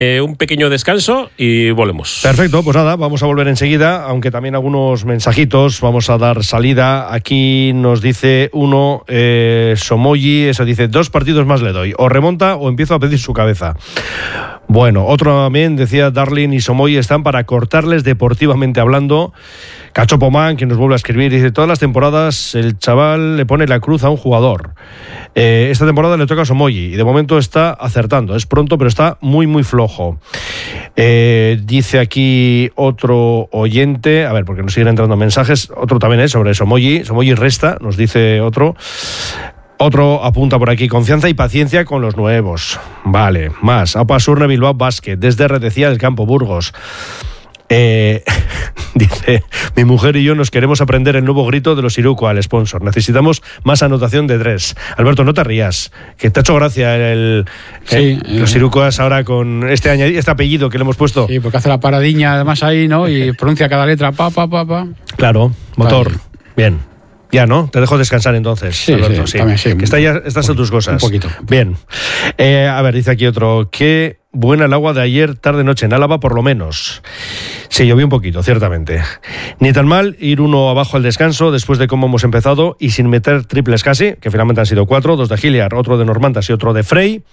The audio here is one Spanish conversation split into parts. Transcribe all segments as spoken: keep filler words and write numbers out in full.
Eh, un pequeño descanso y volvemos. Perfecto, pues nada, vamos a volver enseguida, aunque también algunos mensajitos, vamos a dar salida. Aquí nos dice uno, eh, Somoyi, eso dice, dos partidos más le doy, o remonta o empiezo a pedir su cabeza. Bueno, otro también decía, Darling y Somoyi están para cortarles deportivamente hablando. Cacho Pomán, que nos vuelve a escribir, dice, todas las temporadas el chaval le pone la cruz a un jugador. Eh, esta temporada le toca a Somoyi y de momento está acertando. Es pronto, pero está muy, muy flojo. Eh, dice aquí otro oyente, a ver, porque nos siguen entrando mensajes, otro también es sobre Somoyi. Somoyi resta, nos dice otro. Otro apunta por aquí, confianza y paciencia con los nuevos. Vale, más. Aupa Surne Bilbao Basket, desde Redecía del Campo Burgos. Eh, dice, mi mujer y yo nos queremos aprender el nuevo grito de los Iruko al sponsor. Necesitamos más anotación de tres. Alberto, no te rías, que te ha hecho gracia el, sí, eh, eh, los Irukoas ahora con este, añadido, este apellido que le hemos puesto. Sí, porque hace la paradiña además ahí, ¿no? Y pronuncia cada letra, pa, pa, pa, pa. Claro, motor. Vale. Bien. Ya, ¿no? Te dejo descansar entonces, sí, Alberto. Sí, sí. También, sí. Que está ya, estás en tus cosas. Un poquito. Bien. Eh, a ver, dice aquí otro. Qué buena el agua de ayer, tarde-noche, en Álava, por lo menos. Se llovió un poquito, ciertamente. Ni tan mal ir uno abajo al descanso después de cómo hemos empezado y sin meter triples casi, que finalmente han sido cuatro, dos de Hilliard, otro de Normantas y otro de Frey.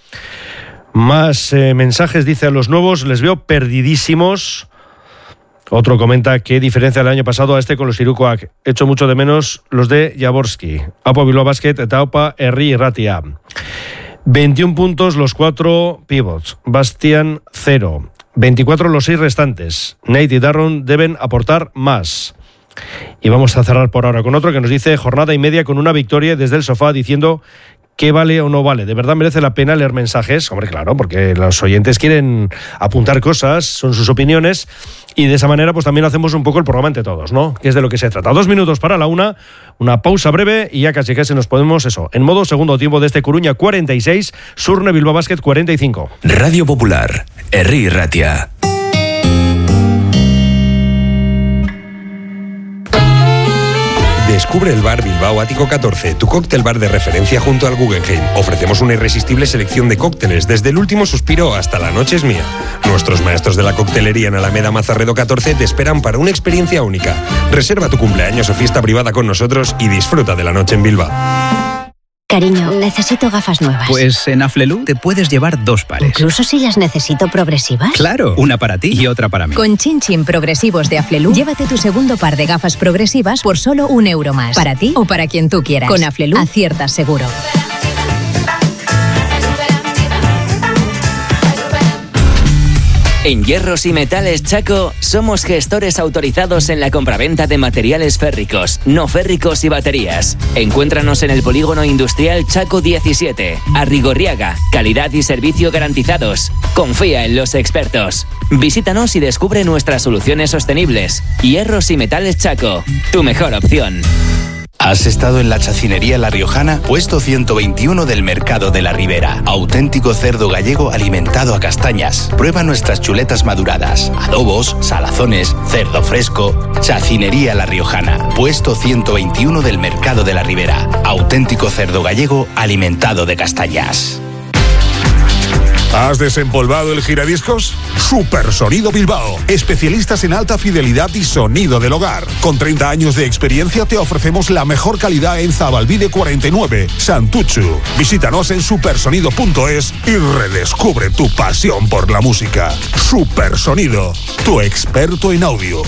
Más eh, mensajes, dice a los nuevos, les veo perdidísimos. Otro comenta qué diferencia del año pasado a este con los Irukoak. Echo mucho de menos los de Jaworski. Aupa Bilbao Basket, eta Aupa Herri Irratia. veintiún puntos los cuatro pivots. Bastian, cero. veinticuatro los seis restantes. Nate y Darron deben aportar más. Y vamos a cerrar por ahora con otro que nos dice jornada y media con una victoria desde el sofá diciendo qué vale o no vale. ¿De verdad merece la pena leer mensajes? Hombre, claro, porque los oyentes quieren apuntar cosas, son sus opiniones, y de esa manera pues también hacemos un poco el programa entre todos, ¿no? Que es de lo que se trata. Dos minutos para la una, una pausa breve y ya casi casi nos podemos, eso, en modo segundo tiempo de este Coruña cuarenta y seis, Surne Bilbao Basket cuarenta y cinco. Radio Popular, Herri Irratia. Descubre el bar Bilbao Ático catorce, tu cóctel bar de referencia junto al Guggenheim. Ofrecemos una irresistible selección de cócteles, desde el último suspiro hasta la noche es mía. Nuestros maestros de la coctelería en Alameda Mazarredo catorce te esperan para una experiencia única. Reserva tu cumpleaños o fiesta privada con nosotros y disfruta de la noche en Bilbao. Cariño, necesito gafas nuevas. Pues en Aflelu te puedes llevar dos pares. ¿Incluso si las necesito progresivas? Claro, una para ti y otra para mí. Con Chin Chin Progresivos de Aflelu, llévate tu segundo par de gafas progresivas por solo un euro más. Para ti o para quien tú quieras. Con Aflelu, aciertas seguro. En Hierros y Metales Chaco somos gestores autorizados en la compraventa de materiales férricos, no férricos y baterías. Encuéntranos en el Polígono Industrial Chaco diecisiete, Arrigorriaga. Calidad y servicio garantizados. Confía en los expertos. Visítanos y descubre nuestras soluciones sostenibles. Hierros y Metales Chaco, tu mejor opción. ¿Has estado en la chacinería La Riojana? Puesto ciento veintiuno del Mercado de la Ribera. Auténtico cerdo gallego alimentado a castañas. Prueba nuestras chuletas maduradas, adobos, salazones, cerdo fresco. Chacinería La Riojana. Puesto ciento veintiuno del Mercado de la Ribera. Auténtico cerdo gallego alimentado de castañas. ¿Has desempolvado el giradiscos? Supersonido Bilbao, especialistas en alta fidelidad y sonido del hogar. Con treinta años de experiencia te ofrecemos la mejor calidad en Zabalbide cuarenta y nueve, Santuchu. Visítanos en supersonido punto es y redescubre tu pasión por la música. Supersonido, tu experto en audio.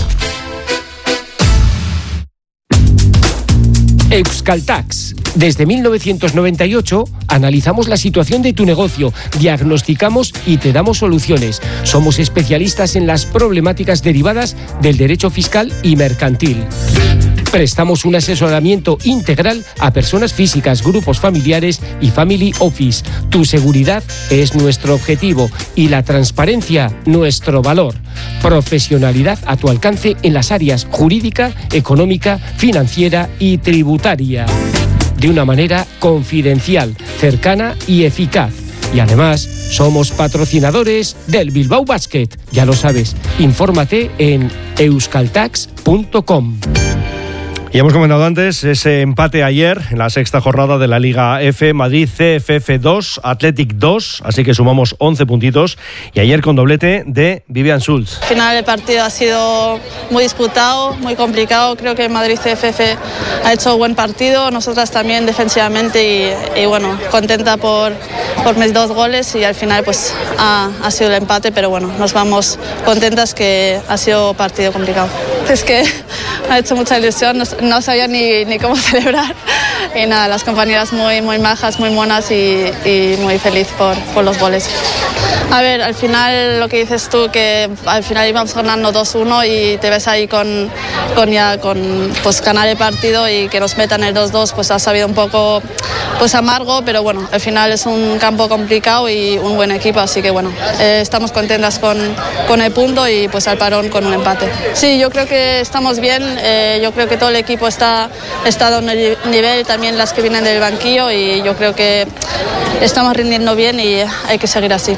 Euskaltax. Desde mil novecientos noventa y ocho analizamos la situación de tu negocio, diagnosticamos y te damos soluciones. Somos especialistas en las problemáticas derivadas del derecho fiscal y mercantil. Prestamos un asesoramiento integral a personas físicas, grupos familiares y family office. Tu seguridad es nuestro objetivo y la transparencia nuestro valor. Profesionalidad a tu alcance en las áreas jurídica, económica, financiera y tributaria. De una manera confidencial, cercana y eficaz. Y además, somos patrocinadores del Bilbao Basket. Ya lo sabes, infórmate en euskaltax punto com. Y hemos comentado antes ese empate ayer en la sexta jornada de la Liga F, Madrid C F F dos, Athletic dos, así que sumamos once puntitos, y ayer con doblete de Vivian Schulz. Al final el partido ha sido muy disputado, muy complicado, creo que Madrid C F F ha hecho buen partido, nosotras también defensivamente y, y bueno, contenta por, por mis dos goles y al final pues ha, ha sido el empate, pero bueno, nos vamos contentas que ha sido partido complicado. Es que me ha hecho mucha ilusión, no, no sabía ni, ni cómo celebrar y nada, las compañeras muy, muy majas, muy monas y, y muy feliz por, por los goles. A ver, al final lo que dices tú, que al final íbamos ganando dos uno y te ves ahí con, con ya con pues ganar el partido y que nos metan el dos dos, pues ha sabido un poco pues amargo, pero bueno, al final es un campo complicado y un buen equipo, así que bueno, eh, estamos contentas con, con el punto y pues al parón con un empate. Sí, yo creo que estamos bien, eh, yo creo que todo el equipo está, está a un nivel, también las que vienen del banquillo, y yo creo que estamos rindiendo bien y hay que seguir así.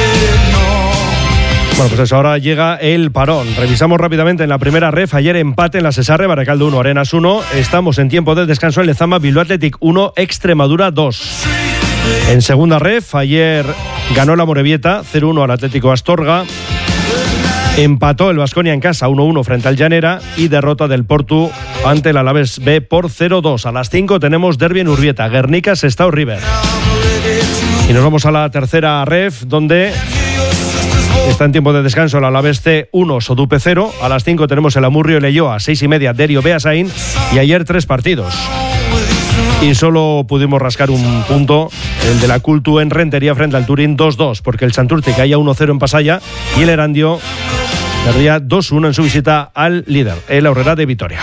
Bueno, pues eso, ahora llega el parón. Revisamos rápidamente en la primera ref. Ayer empate en la Sesarre, Baracaldo uno, Arenas uno. Estamos en tiempo de descanso en Lezama, Bilbao Athletic uno, Extremadura dos. En segunda ref, ayer ganó la Morevieta cero uno al Atlético Astorga. Empató el Baskonia en casa uno uno frente al Llanera y derrota del Portu ante el Alavés B por cero dos. A las cinco tenemos derbi en Urbieta, Guernica, Sestao, River. Y nos vamos a la tercera ref, donde está en tiempo de descanso el Alavés C uno, Sodupe cero. A las cinco tenemos el Amurrio y Leioa, seis y media, Derio Beasain. Y ayer tres partidos. Y solo pudimos rascar un punto, el de la Cultu en Rentería frente al Turín dos dos, porque el Santurce caía uno cero en Pasaya y el Erandio perdía dos uno en su visita al líder, el Aurrera de Vitoria.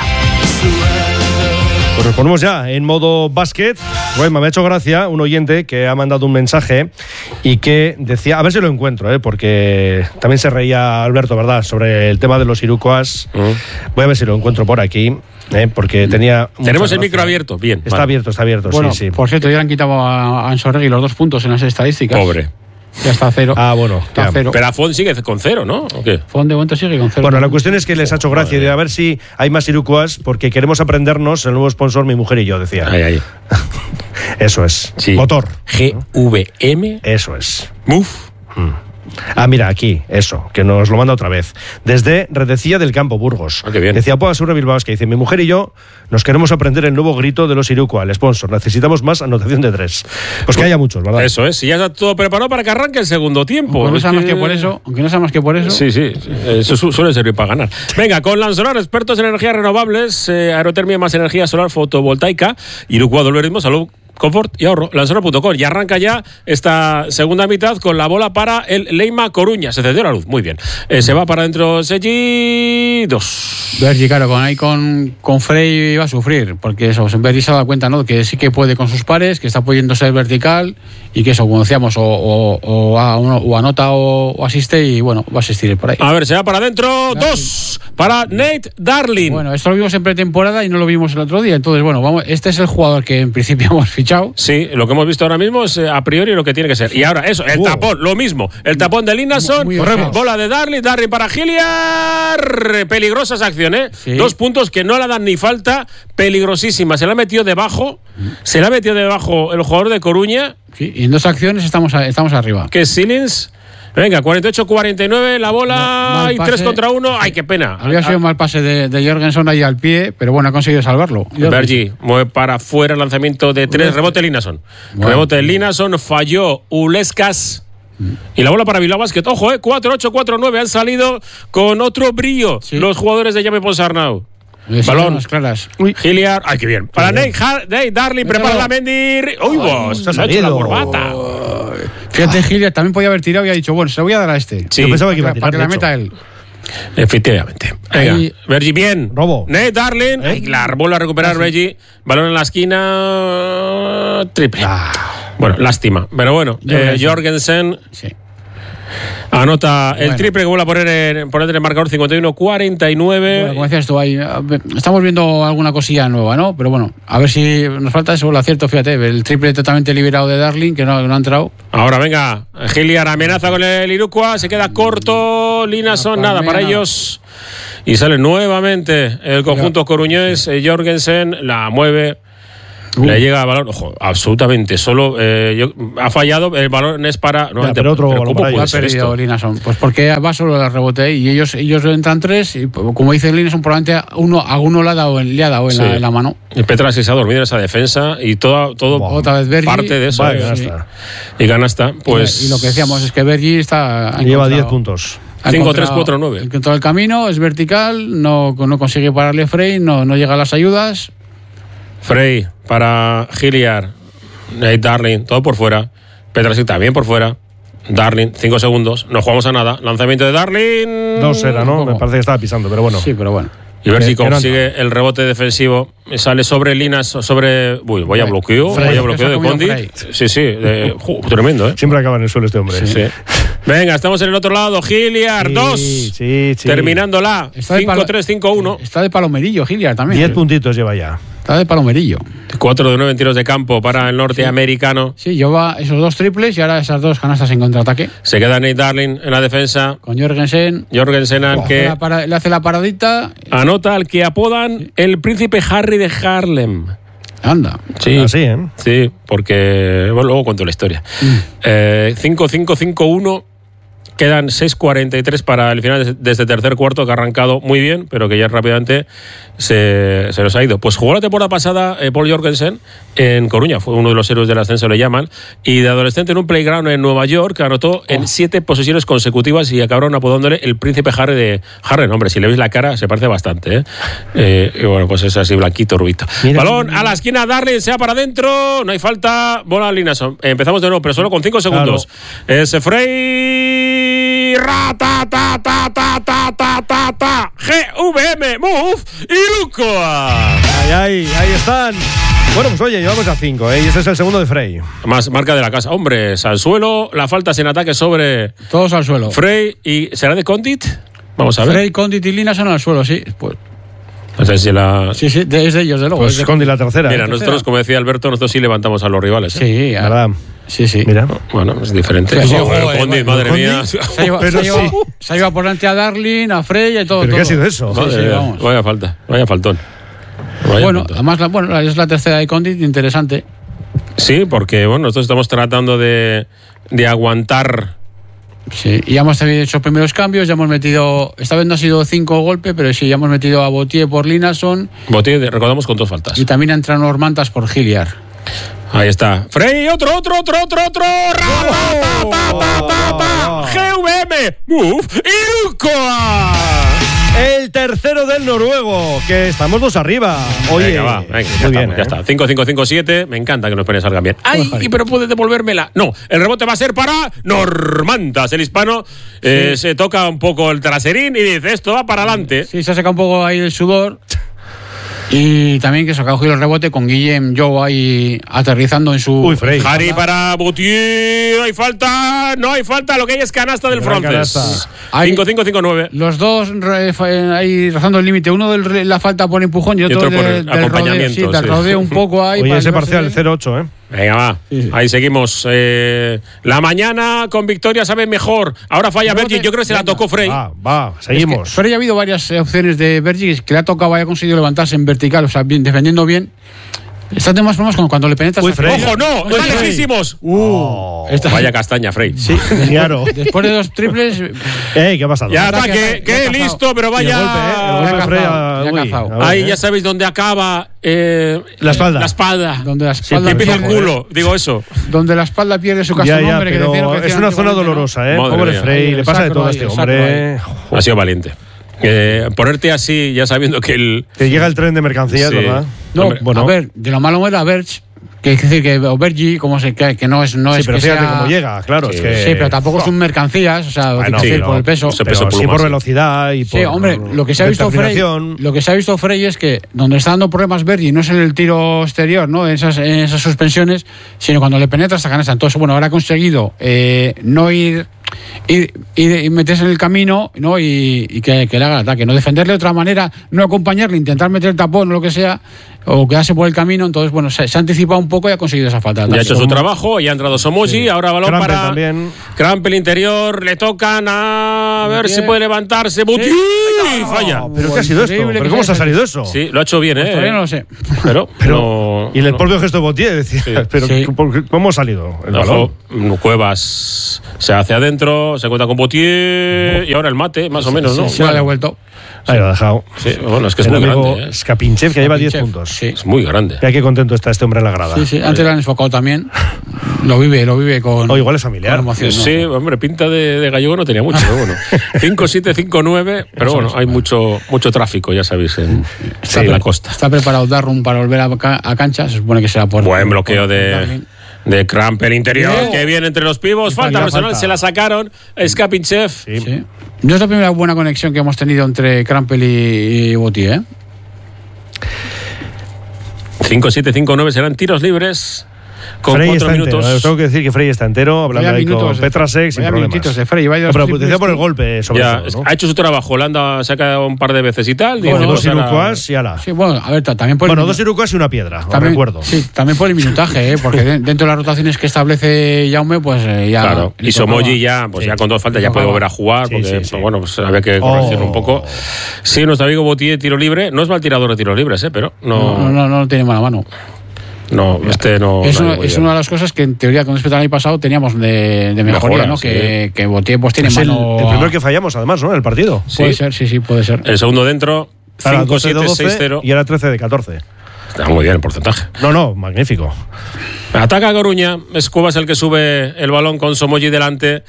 Pues nos ponemos ya en modo básquet. Bueno, me ha hecho gracia un oyente que ha mandado un mensaje y que decía, a ver si lo encuentro, ¿eh? Porque también se reía Alberto, ¿verdad?, sobre el tema de los irukoas. Uh-huh. Voy a ver si lo encuentro por aquí, ¿eh? Porque tenía... Tenemos el micro abierto, bien. Está vale. abierto, está abierto, bueno, sí, sí. Por cierto, ya le han quitado a Ansorregui los dos puntos en las estadísticas. Pobre. Ya está a cero. Ah, bueno. Está cero. Pero a Fon sigue con cero, ¿no? ¿O qué? Fon de momento sigue con cero. Bueno, la cuestión es que les ha hecho gracia de a ver si hay más irukoas, porque queremos aprendernos el nuevo sponsor, mi mujer y yo, decía. Ahí, ahí. Eso es. Sí. Motor. G V M. Eso es. Muf. Hmm. Ah, mira, aquí, eso, que nos lo manda otra vez. Desde Redecía del Campo, Burgos. Ah, qué bien. Decía Poa Sur Bilbao, que dice, mi mujer y yo nos queremos aprender el nuevo grito de los irukoa, el sponsor. Necesitamos más anotación de tres. Pues que haya muchos, ¿verdad? Eso es, y ya está todo preparado para que arranque el segundo tiempo. Aunque no sea es más que... que por eso, aunque no sea más que por eso. Sí, sí, eso suele servir para ganar. Venga, con Lansolar, expertos en energías renovables, eh, aerotermia más energía solar fotovoltaica, irukoa doble ritmo, salud, confort y ahorro, lansolar punto com. Y arranca ya esta segunda mitad con la bola para el Leima Coruña. Se encendió la luz, muy bien. Eh, se va para adentro Sergi, dos. Bergi, claro, con, ahí con, con Frey iba a sufrir, porque eso, Bergi se ha dado cuenta, ¿no?, que sí que puede con sus pares, que está pudiendo ser vertical y que eso, como decíamos, o, o, o, a, o anota o, o asiste y bueno, va a asistir por ahí. A ver, se va para adentro, dos para Nate Darling. Bueno, esto lo vimos en pretemporada y no lo vimos el otro día, entonces bueno, vamos, este es el jugador que en principio hemos fichado. Sí, lo que hemos visto ahora mismo es a priori lo que tiene que ser. Y ahora eso, el wow. tapón, lo mismo. El tapón de Linnason, bola de Darling, Darling para Hilliard. Peligrosas acciones, ¿eh? Sí. Dos puntos que no la dan ni falta, peligrosísima. Se la ha metido debajo, mm. se la ha metido debajo el jugador de Coruña. Sí, y en dos acciones estamos, a, estamos arriba. Que Silins. Venga, cuarenta y ocho cuarenta y nueve, la bola y tres contra uno. ¡Ay, qué pena! Había sido un mal pase de, de Jorgensen ahí al pie, pero bueno, ha conseguido salvarlo. Bergi mueve para afuera el lanzamiento de tres. Rebote Linnason. Bueno. Rebote Linnason, falló Ulescas. Y la bola para Bilbao Basket. Ojo, eh, cuatro ocho cuatro nueve. Han salido con otro brío sí. los jugadores de Llame Ponsarnau. Balón. Claras. Hilliard. ¡Ay, qué bien! Para Nate, Nate Darling, prepara la Mendir. ¡Uy, vos! Se ha hecho la corbata. Fíjate, Hilliard también podía haber tirado y ha dicho, bueno, se lo voy a dar a este. Sí. Yo pensaba que iba a tirar, para que la meta él. Efectivamente. Venga, Bergi, bien. Robo. Nate Darling. ¿Eh? Ay, la vuelve a recuperar ah, Bergi. Sí. Balón en la esquina. Triple. Ah. Bueno, lástima. Pero bueno, eh, Jorgensen. Sí. Anota el bueno. triple que vuelve a poner en, poner en el marcador cincuenta y uno cuarenta y nueve. Bueno, como decías tú, ahí, estamos viendo alguna cosilla nueva, ¿no? Pero bueno, a ver si nos falta eso, el acierto, fíjate, el triple totalmente liberado de Darling, que no, no ha entrado. Ahora, venga, Hilliard amenaza con el Irukoa, se queda corto, Linnason, nada, para ellos y sale nuevamente el conjunto coruñés. eh, Jorgensen la mueve. Uh. Le llega el balón, ojo, absolutamente solo eh, yo, ha fallado, el balón es para no, ya, pero otro pero ¿cómo puede ha ser perdido esto? Lineson, pues porque va solo el rebote y ellos ellos entran tres y como dice Lineson probablemente uno a uno le ha dado, le ha dado en, sí. la, en la mano. Y Petrassi se ha dormido en esa defensa y todo, todo wow. Otra vez Bergi, parte de eso. Vale, eh, canasta. Sí. Y canasta, pues. Y, y lo que decíamos es que Bergi está lleva diez puntos. cinco tres cuatro nueve. Encontrado el camino, es vertical, no, no consigue pararle Frey, no, no llega a las ayudas. Frey para Hilliard, Nate Darling, todo por fuera. Petrassi también por fuera. Darling, cinco segundos, no jugamos a nada. Lanzamiento de Darling. Dos era, ¿no? Me parece que estaba pisando, pero bueno. Sí, pero bueno. Y ver si consigue el rebote defensivo. Sale sobre Linas, sobre. Uy, voy a bloqueo. Voy a bloqueo de Condit. Sí, sí, de, uh, tremendo, ¿eh? Siempre acaba en el suelo este hombre. Sí, sí. Venga, estamos en el otro lado. Hilliard, dos. Sí, sí, sí. Terminándola. cinco tres cinco uno. Está de palomerillo, Hilliard también. Diez puntitos lleva ya. Está de palomerillo. cuatro de nueve en tiros de campo para el norteamericano. Sí, lleva esos dos triples y ahora esas dos canastas en contraataque. Se queda Nate Darling en la defensa. Con Jorgensen. Jorgensen al oh, que para, le hace la paradita. Anota al que apodan sí. el príncipe Harry de Harlem. Anda. Sí, así, ¿eh? Sí, porque bueno, luego cuento la historia. Mm. Eh, cinco cinco cinco uno. Quedan seis cuarenta y tres para el final de este tercer cuarto, que ha arrancado muy bien, pero que ya rápidamente se, se nos ha ido. Pues jugó la temporada pasada eh, Paul Jorgensen en Coruña, fue uno de los héroes del ascenso, le llaman, y de adolescente en un playground en Nueva York anotó oh. en siete posesiones consecutivas y acabaron apodándole el príncipe Harry de Harry. No, hombre, si le veis la cara se parece bastante, ¿eh? eh y bueno, pues es así blanquito, rubito. Mira, balón mira. a la esquina, Darling, sea para adentro, no hay falta, bola a Lineson. Empezamos de nuevo, pero solo con cinco segundos. Claro. Es Frey. Ra, ta, ta, ta, ta, ta, ta, ta, ta. G V M, Move y Lucoa. Ahí, ahí, ahí están. Bueno, pues oye, llevamos a cinco, ¿eh? Y este es el segundo de Frey. Más marca de la casa. Hombres, al suelo, la falta es en ataque sobre. Todos al suelo. Frey y. ¿Será de Condit? Vamos a ver. Frey, Condit y Lina son al suelo, sí. Pues. No sé si la... Sí, sí, es de ellos, de luego. Pues Condit la tercera. Mira, ¿eh? nosotros, como decía Alberto, nosotros sí levantamos a los rivales. ¿eh? Sí, ¿verdad? Sí, sí. Mira. Bueno, es diferente. Sí, oh, sí, el Condit, madre Condit, mía. Se ha llevado, se ha llevado, sí. se ha llevado por delante a Darling, a Frey y todo. ¿Pero todo. qué ha sido eso? Sí, sí, vamos. Vaya falta, vaya faltón. Vaya bueno, faltón. además, la, bueno, es la tercera de Condit, interesante. Sí, porque bueno, nosotros estamos tratando de, de aguantar. Sí, y ya hemos hecho primeros cambios, ya hemos metido, esta vez no ha sido cinco golpes, pero sí, ya hemos metido a Botier por Lineson. Botier, recordamos, con dos faltas. Y también entran los mantas por Hilliard. Ahí está. Frey, otro, otro, otro, otro, otro. Oh, oh, oh, G V M, Move y Lucoa. El tercero del noruego, que estamos dos arriba. Oye, venga, va, venga, ya, muy estamos, bien, ya ¿eh? está. cinco cinco cinco siete, me encanta que los penes salgan bien. ¡Ay, y pero puedes devolvérmela! No, el rebote va a ser para Normantas, el hispano. Sí. Eh, se toca un poco el traserín y dice, esto va para adelante. Sí, se ha sacado un poco ahí el sudor. Y también que se ha cogido el rebote con Guillem Joe ahí aterrizando en su... Uy, Frey. Harry para Boutier, hay falta, no hay falta, lo que hay es canasta del francés. cinco cinco cinco nueve. Los dos ahí rozando el límite, uno de la falta por empujón y otro, y otro por de, del acompañamiento. Rodeo, sí, del sí. rodeo un poco ahí. Oye, ese parcial, el cero ocho, ¿eh? Venga, va. Sí, sí. Ahí seguimos. Eh, la mañana con victoria sabe mejor. Ahora falla Bergi. Yo creo que se venga, la tocó Frey. Va, va, seguimos. Es que Frey ha habido varias opciones de Bergi que le ha tocado, haya conseguido levantarse en vertical, o sea, bien, defendiendo bien. Está de más problemas como cuando le penetras. Uy, Frey. ¡Ojo, no! ¡Están lejísimos! Uh, oh. Vaya castaña, Frey. Sí, claro. Después de dos triples. ¡Ey, qué ha pasado! Ya está, que, que listo, pero vaya. El golpe, ¿eh? El golpe de Frey. A... Ya Uy, cazado. ver, Ahí ¿eh? ya sabéis dónde acaba. Eh, la espalda. La espalda. Donde la espalda. Sí, empieza el culo, eh. digo eso. Donde la espalda pierde su caso ya, ya, nombre. pero que decían, que es una zona dolorosa, ¿eh? Madre Pobre mía. Frey, le pasa de todo a este ahí, hombre. Ha sido valiente. Eh, ponerte así, ya sabiendo que el. Que llega el tren de mercancías, sí. ¿verdad? No, Hombre, bueno. A ver, de lo malo era Berch. Que es decir, que Bergi, como se que, que no es. No sí, es pero que fíjate sea... cómo llega, claro. Sí, es que... sí, pero tampoco son mercancías, o sea, bueno, decir, sí, por no, el peso. Se pero sí por velocidad y por. Sí, hombre, lo que se ha visto Frey, lo que se ha visto Frey es que donde está dando problemas Bergi no es en el tiro exterior, ¿no? En esas, en esas suspensiones, sino cuando le penetra hasta canasta. Entonces, bueno, ahora ha conseguido eh, no ir. Y, y, y meterse en el camino, ¿no? Y, y que, que le haga el ataque, no defenderle de otra manera, no acompañarle, intentar meter el tapón o lo que sea, o quedarse por el camino, entonces bueno, se, se ha anticipado un poco y ha conseguido esa falta. Ya ha hecho su trabajo, ya ha entrado Somoji, sí. Ahora balón Krampel para también. Krampel interior, le tocan a ver Bien. si puede levantarse, Botié, sí. Falla. No, ¿pero qué ha sido esto? ¿Pero cómo se ha salido eso? Sí, lo ha hecho bien, Pues ¿eh? todavía no lo sé. Pero, Pero no, y el no. propio gesto de Botié decía, Sí. pero Sí. ¿cómo ha salido el balón? Ojo, Cuevas se hace adentro, se cuenta con Botié y ahora el mate, más o menos, ¿no? Sí, se lo ha devuelto. Ahí lo ha dejado. Sí, bueno, es que es el muy amigo grande, ¿eh? Skapinchev, que lleva diez Skapinchev, puntos. sí. Es muy grande. Y qué contento está este hombre en la grada. Sí, sí. Antes lo han enfocado también. Lo vive, lo vive con. O igual es familiar. con emoción, ¿no? Sí, hombre, pinta de, de gallego no tenía mucho, pero bueno. cinco siete cinco nueve, pero bueno, hay mucho mucho tráfico, ya sabéis, en, Está, en pre- la costa. está preparado Darrum para volver a, ca- a cancha. Se supone que será por. Buen bloqueo por- de, Darling. de Krampel interior, Bien. que viene entre los pivos. Y Falta falta, personal, falta. se la sacaron. Skapinchev. Sí. Sí. No es la primera buena conexión que hemos tenido entre Krampel y, y Botié, ¿eh? cinco siete cinco nueve serán tiros libres. Con Frey cuatro está minutos. entero. Tengo que decir que Frey está entero, hablando Vaya ahí con minutos de- Petrasek sin vaya problemas. minutitos de Frey, vaya No, dos pero triples, decía por el tú. golpe, sobre Ya, todo, ¿no? ha hecho su trabajo. Holanda se ha quedado un par de veces y tal. Bueno, Dice, dos ahora- irucuas y ala. Sí, bueno, a ver, ta- también por el Bueno, minu- dos irucuas y una piedra, os también, recuerdo. Sí, también por el minutaje, ¿eh? Porque de- dentro de las rotaciones que establece Jaume, pues eh, ya. Claro, y le Somoji tocaba. ya, pues Sí. ya con dos faltas ya Le puede tocaba. volver a jugar, Sí, porque sí, sí. pues, bueno, pues había que corregirlo Oh. un poco. Sí, nuestro amigo Botié, tiro libre. No es mal tirador de tiros libres, ¿eh? Pero No, no. no, no, no tiene mala mano. No, este no. Es, no una, ha ido muy es bien. una de las cosas que en teoría con respecto al año pasado teníamos de, de mejoría, Mejora, ¿no? sí. Que, que Botié pues tiene Es el, mano. el primero que fallamos, además, ¿no? En el partido. Puede Sí. ser, sí, sí, puede ser. El segundo dentro, Ahora, cinco doce de siete seis doce cero. y ahora trece de catorce. Está muy bien el porcentaje. No, no, magnífico. Ataca a Coruña. Es Cuevas el que sube el balón con Somoji delante.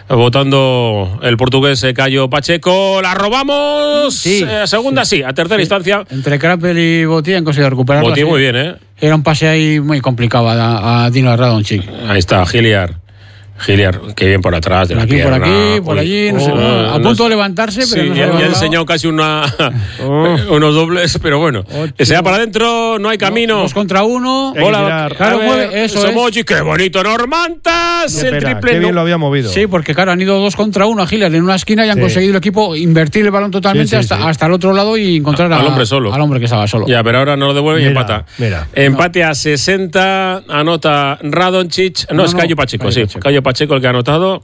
Votando el portugués eh, Cayo Pacheco. ¡La robamos! Sí, Eh, segunda sí, a tercera Sí. instancia. Entre Krampel y Botié han conseguido recuperarla. Botié sí. muy bien, ¿eh? Era un pase ahí muy complicado a, a Dino Radonjic. Ahí está, Giliar. Giliar, qué bien por atrás de Por la aquí, por pierna. aquí, por Uy, allí, no oh, sé. no, a no punto es- de levantarse, pero Sí, no se ya, ha ya ha levantado. enseñado casi una, Oh. unos dobles, pero bueno. Ocho. Se va para adentro, no hay camino. Dos contra uno. Hay que Hola, tirar. Claro, a ver, mueve, eso Somoji, qué bonito, Normantas, Qué el pena, triple. qué bien no. lo había movido. Sí, porque claro, han ido dos contra uno a Giliar en una esquina y han Sí. conseguido el equipo invertir el balón totalmente Sí, sí, hasta, sí. hasta el otro lado y encontrar a- Al hombre solo. al hombre que estaba solo. Ya, pero ahora no lo devuelve y Mira, empata. mira. Empate a sesenta, anota Radonjic. No, No, es no, Cayo Pacheco, Cayo sí. Pacheco. Cayo Pacheco el que ha anotado.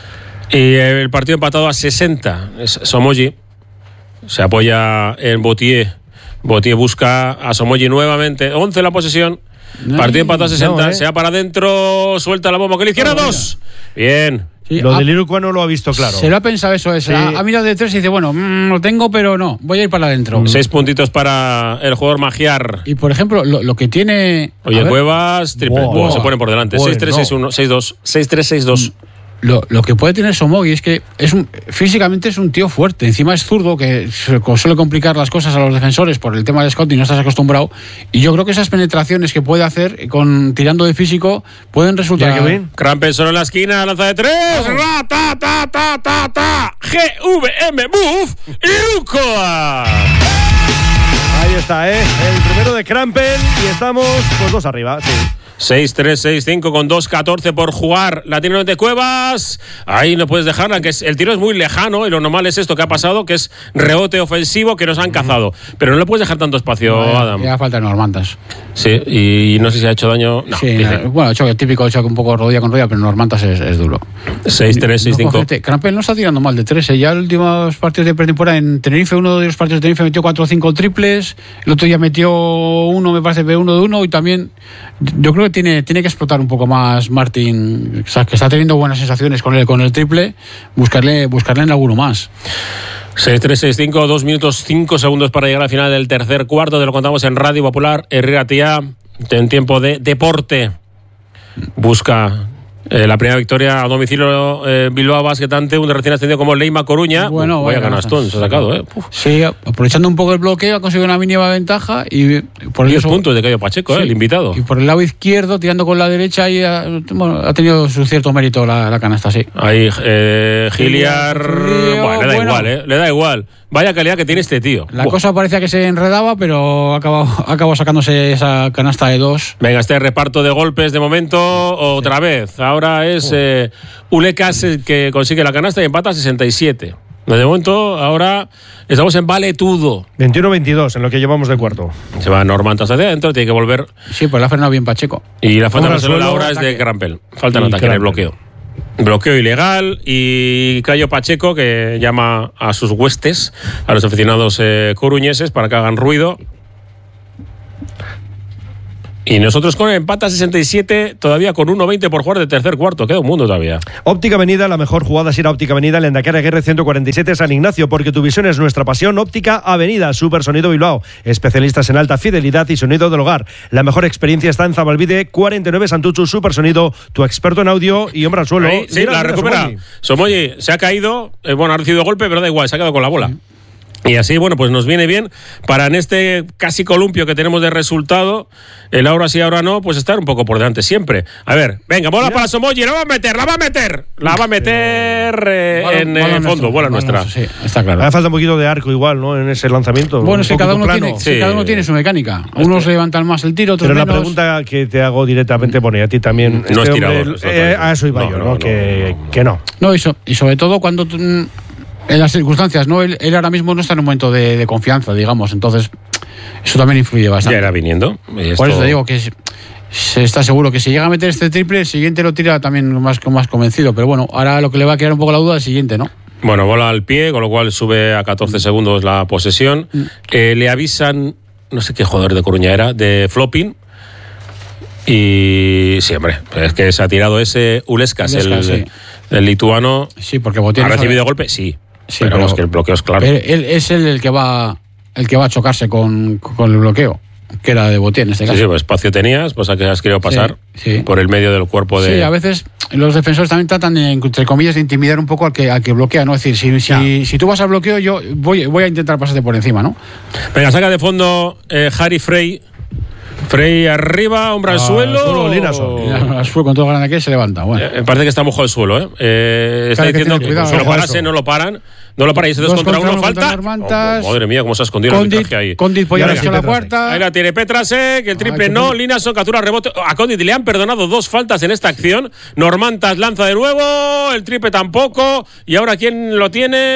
Y el partido empatado a sesenta. Es Somoji. Se apoya en Botié. Botié busca a Somoji nuevamente. once la posesión. Partido empatado a sesenta. no, eh. Se va para adentro. Suelta la bomba con la izquierda. No, dos. Bien. Sí, Lo ha- del Irucua no lo ha visto claro. Se lo ha pensado eso. Es, Sí. ha, ha mirado de tres y dice, bueno, mm, lo tengo, pero no, voy a ir para adentro. Seis puntitos para el jugador Magiar. Y por ejemplo, lo, lo que tiene. Oye, a ver, Cuevas, triple. Buah. Buah, se pone por delante. Bueno. seis tres seis uno, seis dos. seis tres seis dos. Lo, lo que puede tener Somogi es que es un, físicamente es un tío fuerte. Encima es zurdo, que se- suele complicar las cosas a los defensores por el tema del scouting, no estás acostumbrado. Y yo creo que esas penetraciones que puede hacer con tirando de físico pueden resultar. Mira qué bien. Krampel solo en la esquina, lanza de tres. Ra, ta, ta, ta, ta, ta. G V M Move. Irukoa. Ahí está, ¿eh? El primero de Krampel y estamos pues dos arriba, sí. seis tres seis cinco con dos catorce por jugar. La tiene de Cuevas. Ahí no puedes dejarla, que es, el tiro es muy lejano y lo normal es esto que ha pasado, que es rebote ofensivo que nos han cazado. Pero no le puedes dejar tanto espacio, No, ya- Adam. Ya falta Normantas. Sí, y no sé si ha hecho daño. No, Sí, dice. no, bueno, choque típico, choque un poco rodilla con rodilla, pero Normantas es, es duro. seis tres seis cinco. No, cogete, Krampel no está tirando mal de tres. ¿eh? Ya los últimos partidos de pretemporada en Tenerife, uno de los partidos de Tenerife metió cuatro o cinco triples. El otro día metió uno, me parece, uno de uno. Y también yo creo que tiene, tiene que explotar un poco más Martín, o sea, que está teniendo buenas sensaciones con el, con el triple. Buscarle, buscarle en alguno más. seis tres seis cinco, dos minutos cinco segundos para llegar al final del tercer cuarto. Te lo contamos en Radio Popular, Herrera Tía, en tiempo de deporte. Busca eh, la primera victoria a domicilio eh, Bilbao Basket ante un recién ascendido como Leima Coruña. Bueno, Uf, vaya vaya canastón, se ha sacado, ¿eh? Uf. Sí, aprovechando un poco el bloqueo, ha conseguido una mínima ventaja. Y por el diez eso- puntos de Cayo Pacheco, Sí. ¿eh? El invitado. Y por el lado izquierdo, tirando con la derecha, y ha, bueno, ha tenido su cierto mérito la, la canasta, sí. Ahí, eh, Giliar. Giliar, Bueno, le da bueno. igual, ¿eh? Le da igual. Vaya calidad que tiene este tío. La Buah. cosa parecía que se enredaba, pero ha acabado, ha acabado sacándose esa canasta de dos. Venga, este reparto de golpes de momento, otra vez. Ahora es eh, Ulecas el que consigue la canasta y empata a sesenta y siete. De momento, ahora estamos en Valetudo. veintiuno veintidós, en lo que llevamos de cuarto. Se va Norman hacia adentro, tiene que volver. Sí, pues la ha frenado bien Pacheco. Y la falta de la hora es de Grampel. Falta en ataque en el bloqueo. Bloqueo ilegal y Cayo Pacheco, que llama a sus huestes, a los aficionados eh, coruñeses, para que hagan ruido. Y nosotros con el empate a sesenta y siete, todavía con uno veinte por jugar de tercer cuarto. Queda un mundo todavía. Óptica Avenida, la mejor jugada es ir a Óptica Avenida, Lendacara Aguirre ciento cuarenta y siete San Ignacio, porque tu visión es nuestra pasión. Óptica Avenida, Super Sonido Bilbao. Especialistas en alta fidelidad y sonido del hogar. La mejor experiencia está en Zabalbide, cuarenta y nueve Santuchu, Super Sonido, tu experto en audio y hombre al suelo. Ahí, sí, mira, la mira, recupera. Somoyi. Somoyi se ha caído, eh, bueno, ha recibido golpe, pero da igual, se ha quedado con la bola. Y así, bueno, pues nos viene bien para en este casi columpio que tenemos de resultado, el ahora sí, ahora no, pues estar un poco por delante siempre. A ver, venga, bola para Somoyi, la va a meter, la va a meter, la va a meter eh, Bola- en bola el fondo, nuestro, bola bola nuestra. nuestro, sí, está claro. Hace falta un poquito de arco igual, ¿no? En ese lanzamiento. Bueno, Un es que cada poquito uno, plano. tiene, Sí. cada uno tiene su mecánica. Unos levantan más el tiro, otros Pero la menos. pregunta que te hago directamente, bueno, y a ti también. No es este tirador, hombre, eso eh, está a eso iba no, yo, no, ¿no? no, que, no. que no. No, y, so- y sobre todo cuando mm, en las circunstancias, ¿no? Él, él ahora mismo no está en un momento de, de confianza, digamos. Entonces, eso también influye bastante. Ya era viniendo. y Por eso esto- te digo que es- se está seguro que si llega a meter este triple, el siguiente lo tira también más, más convencido. Pero bueno, ahora lo que le va a quedar un poco la duda es el siguiente, ¿no? Bueno, bola al pie, con lo cual sube a catorce segundos la posesión. Eh, le avisan, no sé qué jugador de Coruña era, de flopping. Y sí, hombre, es que se ha tirado ese Ulescas, el, Ulescas, sí. el lituano. Sí, porque Botier ¿Ha no recibido sabe- golpe? Sí. Sí, pero, pero- es que el bloqueo es claro. Él, él es el, el que va el que va a chocarse con, con el bloqueo, que era de Botier en este Sí, caso. sí, pues espacio tenías, pues a que has querido pasar Sí, sí. por el medio del cuerpo de. Sí, a veces los defensores también tratan, de, entre comillas, de intimidar un poco al que, al que bloquea, ¿no? Es decir, si, si, si tú vas al bloqueo, yo voy, voy a intentar pasarte por encima, ¿no? Venga, saca de fondo eh, Harry Frey. Frey arriba, hombre al Ah, suelo. suelo, Linason. Y fue con todo lo grande que es, se levanta. Bueno. Eh, parece que está mojado el suelo, ¿eh? eh está Claro, hay que diciendo tener que, cuidado, si lo ojo a parase, eso. no lo paran. No lo paran y se dos Dos contra contra uno, uno contra falta. Normantas. Oh, madre mía, cómo se ha escondido el Condit, arbitraje ahí. Condit podía Y ahora haber hecho sí, la Petrasek. cuarta. Ahí la tiene Petrasek, el triple Ay, qué no, pena. Linason captura rebote. A Condit le han perdonado dos faltas en esta acción. Normantas lanza de nuevo, el triple tampoco. Y ahora ¿quién lo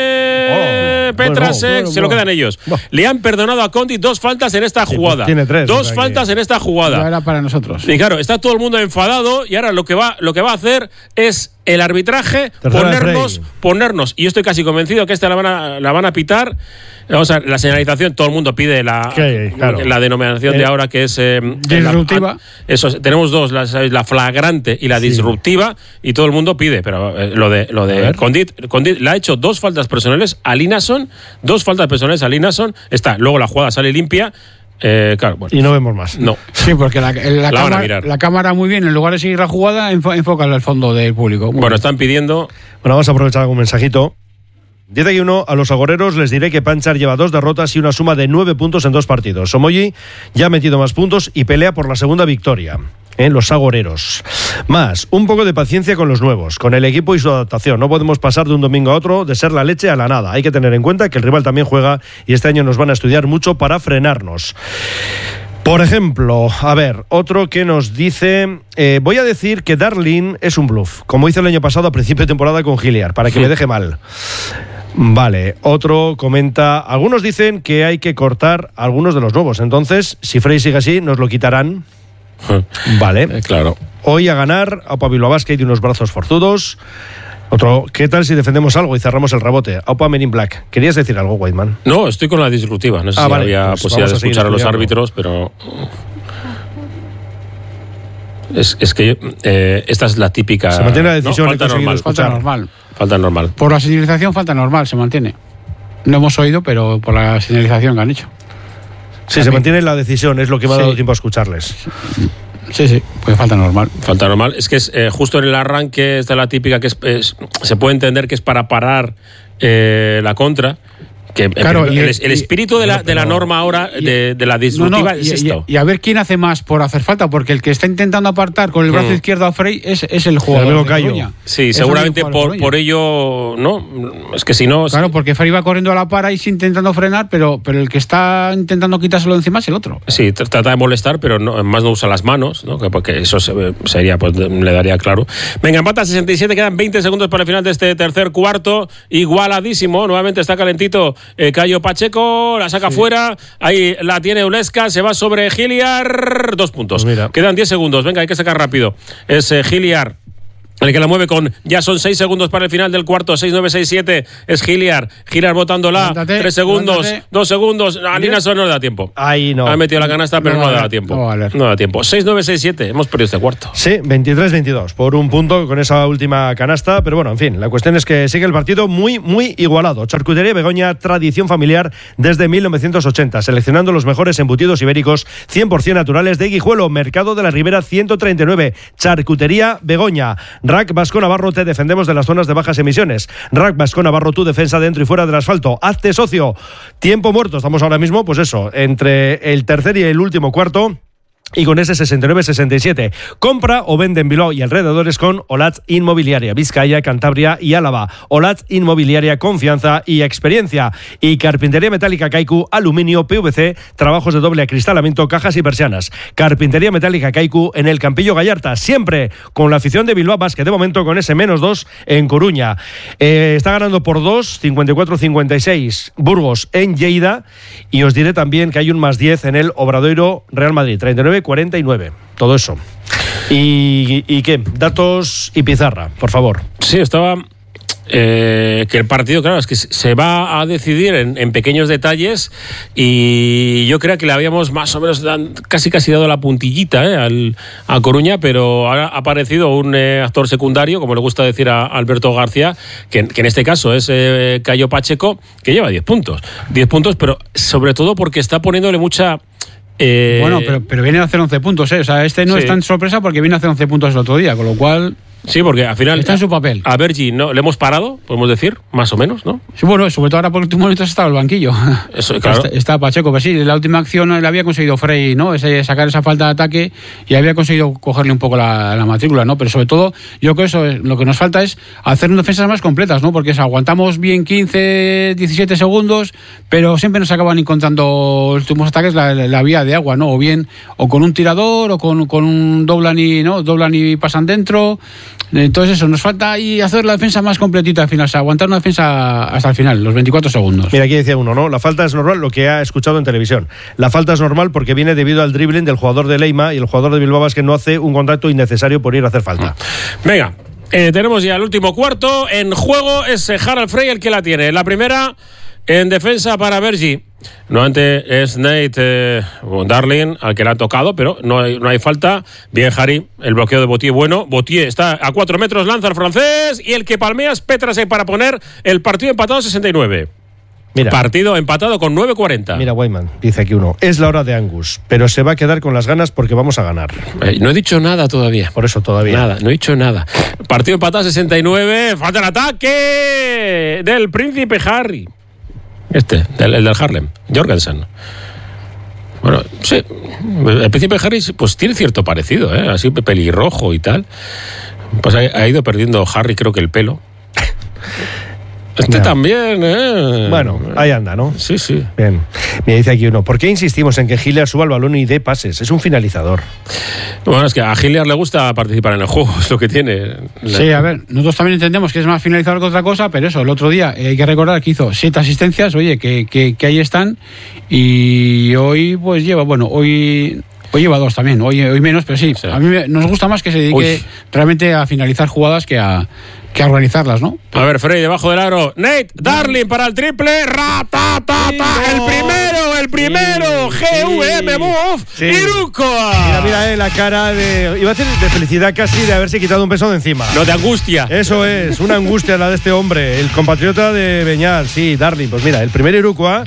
tiene? Oh, Petrasek, bueno, se lo bueno. quedan ellos. Bueno. Le han perdonado a Condit dos faltas en esta Sí, jugada. pues tiene tres, dos o sea faltas que- en esta Ya jugada. era para nosotros. Y claro, está todo el mundo enfadado y ahora lo que va, lo que va a hacer es el arbitraje, Tercera de ponernos, Frey. ponernos. Y yo estoy casi convencido que esta la van a, la van a pitar. Vamos a ver, la señalización, todo el mundo pide la, Sí, claro. la denominación de Eh, ahora que es eh, disruptiva. la- eso, es, tenemos dos, la, la flagrante y la disruptiva, y todo el mundo pide. Pero eh, lo de lo A de ver. Condit, Condit le ha hecho dos faltas personales a Linason, dos faltas personales a Linason. Está, luego la jugada sale limpia. Eh, claro, bueno, Y no vemos más. no. Sí, porque la, la, La van a cámara, mirar. la cámara muy bien, en lugar de seguir la jugada, enfo- enfoca al fondo del público. Muy Bueno, bien. están pidiendo. Bueno, vamos a aprovechar algún mensajito. diez y uno, a los agoreros les diré que Panchar lleva dos derrotas y una suma de nueve puntos en dos partidos. Somoyi ya ha metido más puntos y pelea por la segunda victoria. En los agoreros. Más, un poco de paciencia con los nuevos, con el equipo y su adaptación. No podemos pasar de un domingo a otro, de ser la leche a la nada. Hay que tener en cuenta que el rival también juega y este año nos van a estudiar mucho para frenarnos. Por ejemplo, a ver, otro que nos dice, eh, voy a decir que Darlin es un bluff, como hice el año pasado a principio de temporada con Giliar, para que me deje mal. Vale, otro comenta, algunos dicen que hay que cortar a algunos de los nuevos, entonces, si Frey sigue así, nos lo quitarán. Vale. Eh, claro. Hoy a ganar, a Pablo Basket y unos brazos forzudos. Otro, ¿qué tal si defendemos algo y cerramos el rebote? Aupa Men in Black. ¿Querías decir algo, Whiteman? No, estoy con la disruptiva. No sé Ah, si vale, había pues posibilidad de vamos a seguir escuchar a los estudiando. árbitros, pero. Es, es que eh, esta es la típica. Se mantiene la decisión, No, he falta conseguido normal. escuchar. Falta normal. Falta normal. Por la señalización, falta normal, se mantiene. No hemos oído, pero por la señalización que han hecho. Sí, se mantiene la decisión, es lo que me ha dado Sí. tiempo a escucharles. Sí, sí, pues falta normal. Falta normal. Es que es eh, justo en el arranque, esta es la típica que es, es- se puede entender que es para parar eh, la contra. Que, claro, el, y, el, el espíritu de la, no, de la norma ahora, y, de, de la disruptiva, no, no, es y, esto. Y, y a ver quién hace más por hacer falta, porque el que está intentando apartar con el brazo mm. izquierdo a Frey es, es el jugador. El de Coruña. Sí, es seguramente por, por ello, no, es que si no... Claro, porque Frey va corriendo a la para y sí intentando frenar, pero, pero el que está intentando quitárselo encima es el otro. Sí, trata de molestar, pero no, más no usa las manos, ¿no? Porque eso se, sería, pues le daría claro. Venga, empata sesenta y siete, quedan veinte segundos para el final de este tercer cuarto, igualadísimo, nuevamente está calentito eh, Cayo Pacheco, la saca sí. fuera, ahí la tiene Uleska, se va sobre Giliar, dos puntos. Pues quedan diez segundos, venga, hay que sacar rápido. Es eh, Giliar el que la mueve con, ya son seis segundos para el final del cuarto, seis nueve seis siete, es Giliar, Giliar botándola, levántate, tres segundos, levántate. dos segundos, a Linason no le da tiempo. Ahí no. Ha metido la canasta, pero no, no, no da tiempo. No, vale. no da tiempo. seis nueve seis siete, hemos perdido este cuarto. Sí, veintitrés veintidós, por un punto con esa última canasta, pero bueno, en fin, la cuestión es que sigue el partido muy, muy igualado. Charcutería Begoña, tradición familiar desde mil novecientos ochenta, seleccionando los mejores embutidos ibéricos cien por ciento naturales de Guijuelo, Mercado de la Ribera ciento treinta y nueve, Charcutería Begoña. Rack Vasco Navarro, te defendemos de las zonas de bajas emisiones. Rack Vasco Navarro, tu defensa dentro y fuera del asfalto. Hazte socio. Tiempo muerto, estamos ahora mismo, pues eso, entre el tercer y el último cuarto. Y con ese sesenta y nueve sesenta y siete. Compra o vende en Bilbao y alrededores con Olatz Inmobiliaria, Vizcaya, Cantabria y Álava. Olatz Inmobiliaria, confianza y experiencia. Y Carpintería Metálica Kaiku, aluminio, P V C, trabajos de doble acristalamiento, cajas y persianas. Carpintería Metálica Kaiku en el Campillo Gallarta, siempre con la afición de Bilbao Basket, de momento con ese menos dos en Coruña. Eh, está ganando por dos, cincuenta y cuatro cincuenta y seis, Burgos en Lleida. Y os diré también que hay un más diez en el Obradoiro Real Madrid, treinta y nueve cuarenta y nueve, todo eso. ¿Y, y qué? Datos y pizarra, por favor. Sí, estaba... Eh, que el partido, claro, es que se va a decidir en, en pequeños detalles y yo creo que le habíamos más o menos dan, casi casi dado la puntillita eh, al, a Coruña, pero ahora ha aparecido un eh, actor secundario, como le gusta decir a Alberto García, que, que en este caso es eh, Cayo Pacheco, que lleva diez puntos. diez puntos, pero sobre todo porque está poniéndole mucha... Eh... Bueno, pero, pero viene a hacer once puntos, ¿eh? O sea, este no sí. es tan sorpresa porque viene a hacer once puntos el otro día, con lo cual... Sí, porque al final está en su papel. A Bergi no le hemos parado, podemos decir, más o menos, ¿no? Sí, bueno, sobre todo ahora por último momento estaba el banquillo. Eso, claro. Está, está Pacheco, pero sí, la última acción le había conseguido Frey, ¿no? Ese, sacar esa falta de ataque y había conseguido cogerle un poco la, la matrícula, ¿no? Pero sobre todo, yo creo que eso lo que nos falta es hacer defensas más completas, ¿no? Porque eso, aguantamos bien quince, diecisiete segundos, pero siempre nos acaban encontrando los últimos ataques la, la, la vía de agua, ¿no? O bien, o con un tirador, o con, con un doblan y, ¿no? Doblan y pasan dentro. Entonces eso, nos falta ahí hacer la defensa más completita al final, o sea, aguantar una defensa hasta el final, los veinticuatro segundos. Mira, aquí decía uno, ¿no? La falta es normal, lo que ha escuchado en televisión. La falta es normal porque viene debido al dribbling del jugador de Leima y el jugador de Bilbao Basket no hace un contacto innecesario por ir a hacer falta. Venga, eh, tenemos ya el último cuarto. En juego es Harald Frey el que la tiene. La primera en defensa para Bergi. Nuevamente es Nate eh, Darling al que le ha tocado, pero no hay, no hay falta. Bien, Harry, el bloqueo de Botier bueno. Botier está a cuatro metros, lanza el francés y el que palmea es Petrasek para poner el partido empatado sesenta y nueve. Mira, partido empatado con nueve cuarenta. Mira, Wyman, dice aquí uno, es la hora de Angus, pero se va a quedar con las ganas porque vamos a ganar. Eh, no he dicho nada todavía. Por eso todavía. Nada, no he dicho nada. Partido empatado sesenta y nueve, falta el ataque del príncipe Harry. Este, del, el del Harlem, Jorgensen. Bueno, sí, el príncipe Harry pues tiene cierto parecido, ¿eh? Así pelirrojo y tal. Pues ha, ha ido perdiendo Harry, creo que el pelo. Este no. también, ¿eh? Bueno, ahí anda, ¿no? Sí, sí. Bien. Me dice aquí uno, ¿por qué insistimos en que Hilliard suba el balón y dé pases? Es un finalizador. Bueno, es que a Hilliard le gusta participar en el juego, es lo que tiene. Sí, a ver, nosotros también entendemos que es más finalizador que otra cosa, pero eso, el otro día eh, hay que recordar que hizo siete asistencias, oye, que, que, que ahí están, y hoy pues lleva, bueno, hoy... Hoy lleva dos también, hoy, hoy menos, pero sí, sí. A mí me, nos gusta más que se dedique Uy. realmente a finalizar jugadas que a, que a organizarlas, ¿no? A ver, Frey, debajo del aro. Nate Darling para el triple. Ra, ta, ta, ta. El primero, el primero. Sí, G V M sí. Move. Sí. Irukoa. Mira, mira eh, la cara de... Iba a decir de felicidad casi de haberse quitado un peso de encima. No, de angustia. Eso es, una angustia la de este hombre. El compatriota de Beñar, sí, Darling. Pues mira, el primer Irukoa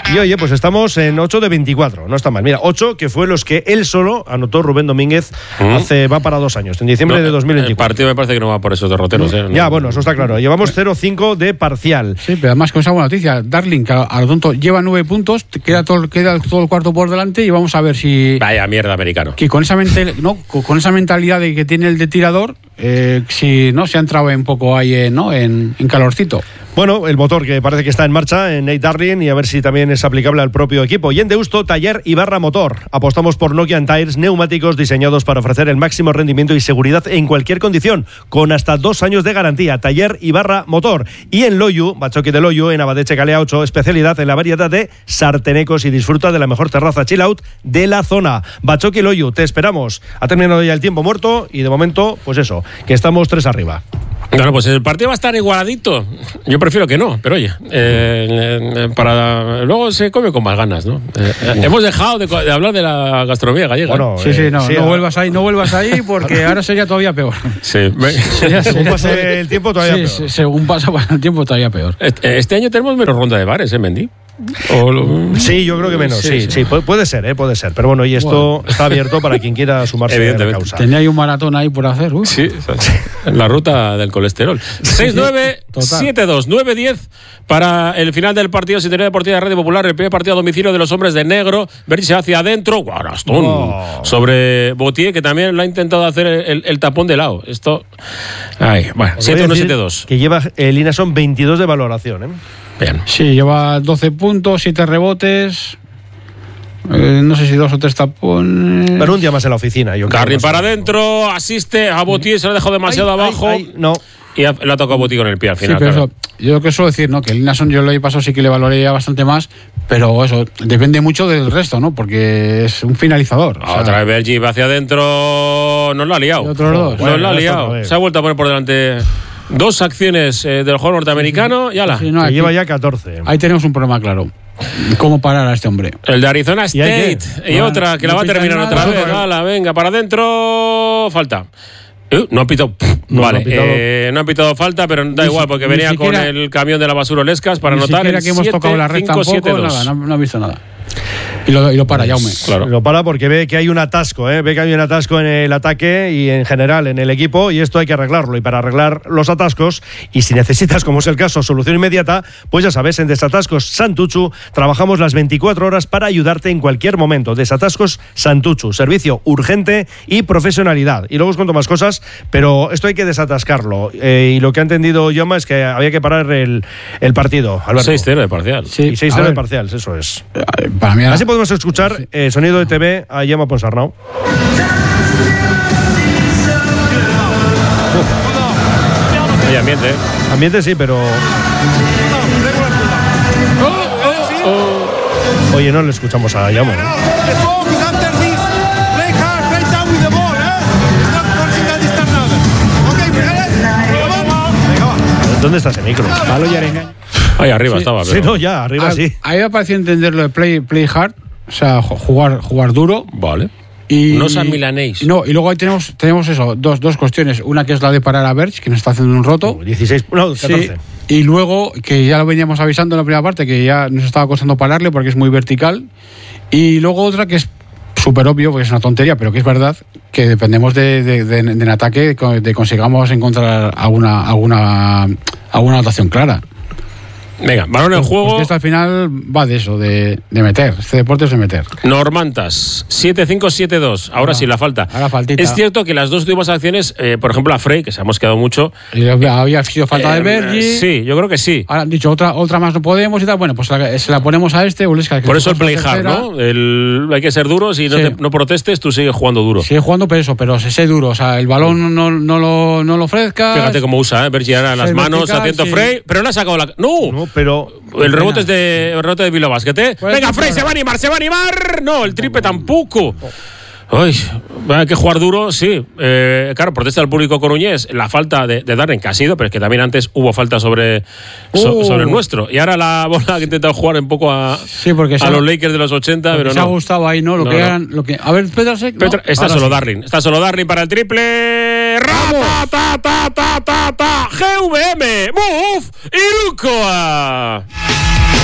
Y oye, pues estamos en ocho de veinticuatro, no está mal. Mira, ocho que fue los que él solo anotó Rubén Domínguez ¿Mm? hace, va para dos años, en diciembre no, de dos mil veinticuatro. El partido me parece que no va por esos derroteros. ¿eh? Ya, bueno, eso está claro. Llevamos cero cinco de parcial. Sí, pero además con esa buena noticia, Darling, que a lo tonto lleva nueve puntos, queda todo, queda todo el cuarto por delante y vamos a ver si... Vaya mierda americano. Que con esa, mental, no, con esa mentalidad de que tiene el de tirador, eh, si no se ha entrado un poco ahí eh, ¿no? en, en calorcito. Bueno, el motor que parece que está en marcha en Nate Darling y a ver si también es aplicable al propio equipo. Y en Deusto, Taller Ibarra Motor. Apostamos por Nokian Tires, neumáticos diseñados para ofrecer el máximo rendimiento y seguridad en cualquier condición, con hasta dos años de garantía. Taller Ibarra Motor. Y en Loyu, Bachoqui de Loyu, en Abadeche Calea ocho, especialidad en la variedad de sartenecos y disfruta de la mejor terraza chill out de la zona. Bachoqui Loyu, te esperamos. Ha terminado ya el tiempo muerto y de momento, pues eso, que estamos tres arriba. Bueno, pues el partido va a estar igualadito. Yo prefiero que no, pero oye, eh, eh, para luego se come con más ganas, ¿no? Eh, eh, hemos dejado de, de hablar de la gastronomía gallega. Bueno, sí, sí, no, sí, no a... vuelvas ahí, no vuelvas ahí, porque ahora sería todavía peor. Sí, sería, según pase el tiempo todavía sí, peor. Sí, según pasa el tiempo todavía peor. Este, este año tenemos menos ronda de bares, ¿eh, Mendy? Lo... Sí, yo creo que menos, sí, sí, sí. sí. Puede ser, ¿eh? Puede ser. Pero bueno, y esto bueno. está abierto para quien quiera sumarse a la causa. Tenía ahí un maratón ahí por hacer. Uh. Sí, la ruta del colesterol. seis nueve siete dos nueve diez para el final del partido Sintonía Deportiva de Radio Popular, el primer partido a domicilio de los hombres de negro. Verse hacia adentro, Guarastón, oh. sobre Botier, que también lo ha intentado hacer el, el, el tapón de lado. Esto, ay, bueno, siete uno siete dos. Que lleva el Inason veintidós de valoración, ¿eh? Bien. Sí, lleva doce puntos, siete rebotes. Eh, no sé si dos o tres tapones. Pero un día más en la oficina. Yo Garry para adentro, asiste a Botier, se lo ha dejado demasiado ay, abajo. Ay, ay, no. Y le ha tocado a Botier con el pie al final. Sí, pero claro. eso, yo lo que suelo decir, ¿no? Que el Inason yo lo he pasado, sí que le valoraría bastante más. Pero eso depende mucho del resto, ¿no? Porque es un finalizador. O sea, otra vez Bergi va hacia adentro. Nos lo ha liado. Otros dos. Nos lo ha liado. Se ha vuelto a poner por delante. Dos acciones eh, del juego norteamericano y ala. Sí, no, aquí, lleva ya catorce. Ahí tenemos un problema claro. ¿Cómo parar a este hombre? El de Arizona State. Y, y otra, que no la va a terminar otra vez. Ala, venga, para adentro. Falta. Uh, no ha pitado. No, vale, no ha pitado. Eh, no ha pitado falta, pero da ni igual, porque venía siquiera, con el camión de la basura Olescas para anotar el que hemos siete, tocado la red cinco, tampoco, siete, nada, no, no ha visto nada. Y lo, y lo para, Jaume. Claro. Lo para porque ve que hay un atasco, ¿eh? Ve que hay un atasco en el ataque y en general en el equipo, y esto hay que arreglarlo. Y para arreglar los atascos, y si necesitas, como es el caso, solución inmediata, pues ya sabes, en Desatascos Santuchu trabajamos las veinticuatro horas para ayudarte en cualquier momento. Desatascos Santuchu, servicio urgente y profesionalidad. Y luego os cuento más cosas, pero esto hay que desatascarlo. Eh, y lo que ha entendido Jaume es que había que parar el, el partido. seis cero de parcial. Sí, y seis cero de parcial, eso es. Para mí era... Así podemos escuchar eh, sonido de T V a Jaume Ponsarnau. Hay ambiente. Ambiente sí, pero... Oye, no le escuchamos a Jaume, ¿no? ¿Dónde está ese micro? Palo y arenga. Ahí arriba sí, estaba. Pero... Sí, no, ya, arriba a, sí. Ahí me pareció entenderlo de play, play hard, o sea, jugar, jugar duro. Vale. Y, no San Milanés. No, y luego ahí tenemos, tenemos eso, dos, dos cuestiones. Una que es la de parar a Berch, que nos está haciendo un roto. dieciséis, no, catorce. Sí, y luego, que ya lo veníamos avisando en la primera parte, que ya nos estaba costando pararle porque es muy vertical. Y luego otra que es súper obvio, porque es una tontería, pero que es verdad, que dependemos de, de, de, de en ataque, de, de consigamos encontrar alguna, alguna, alguna anotación clara. Venga, balón en juego. Porque esto al final va de eso, de, de meter. Este deporte es de meter. Normantas, siete cinco siete dos. Ahora, ahora sí, la falta. Ahora faltita. Es cierto que las dos últimas acciones, eh, por ejemplo, a Frey, que se hemos quedado mucho. Había sido falta eh, de Bergi. Sí, yo creo que sí. Ahora han dicho otra, otra más no podemos y tal. Bueno, pues la, se la ponemos a este. Ulesca, que por eso el play hard, ¿no? El, hay que ser duros y no, sí. te, no protestes, tú sigues jugando duro. Sigue jugando, pero eso, pero se sé duro. O sea, el balón no, no, lo, no lo ofrezcas. Fíjate cómo usa, ¿eh? Bergi ahora las manos, vertical, atento sí. Frey, pero no ha sacado la. ¡No! No, pero. El rebote es de, el rebote de Bilbao Basket, ¿eh? Venga, Frey, se va a animar, se va a animar. No, el triple tampoco. Ay, hay que jugar duro, sí. Eh, claro, protesta del público coruñés la falta de, de Darren, que ha sido, pero es que también antes hubo falta sobre, so, sobre el nuestro. Y ahora la bola que ha intentado jugar un poco a, sí, porque a los Lakers de los ochenta, pero se no. ha gustado ahí, ¿no? Lo no, que no. eran. Lo que, a ver, Petrasek. Petra, no. Está ahora solo sí. Darren. Está solo Darren para el triple. ¡Ra, ta, ta, ta, ta, ta! G V M. ¡Move! ¡Irukoa!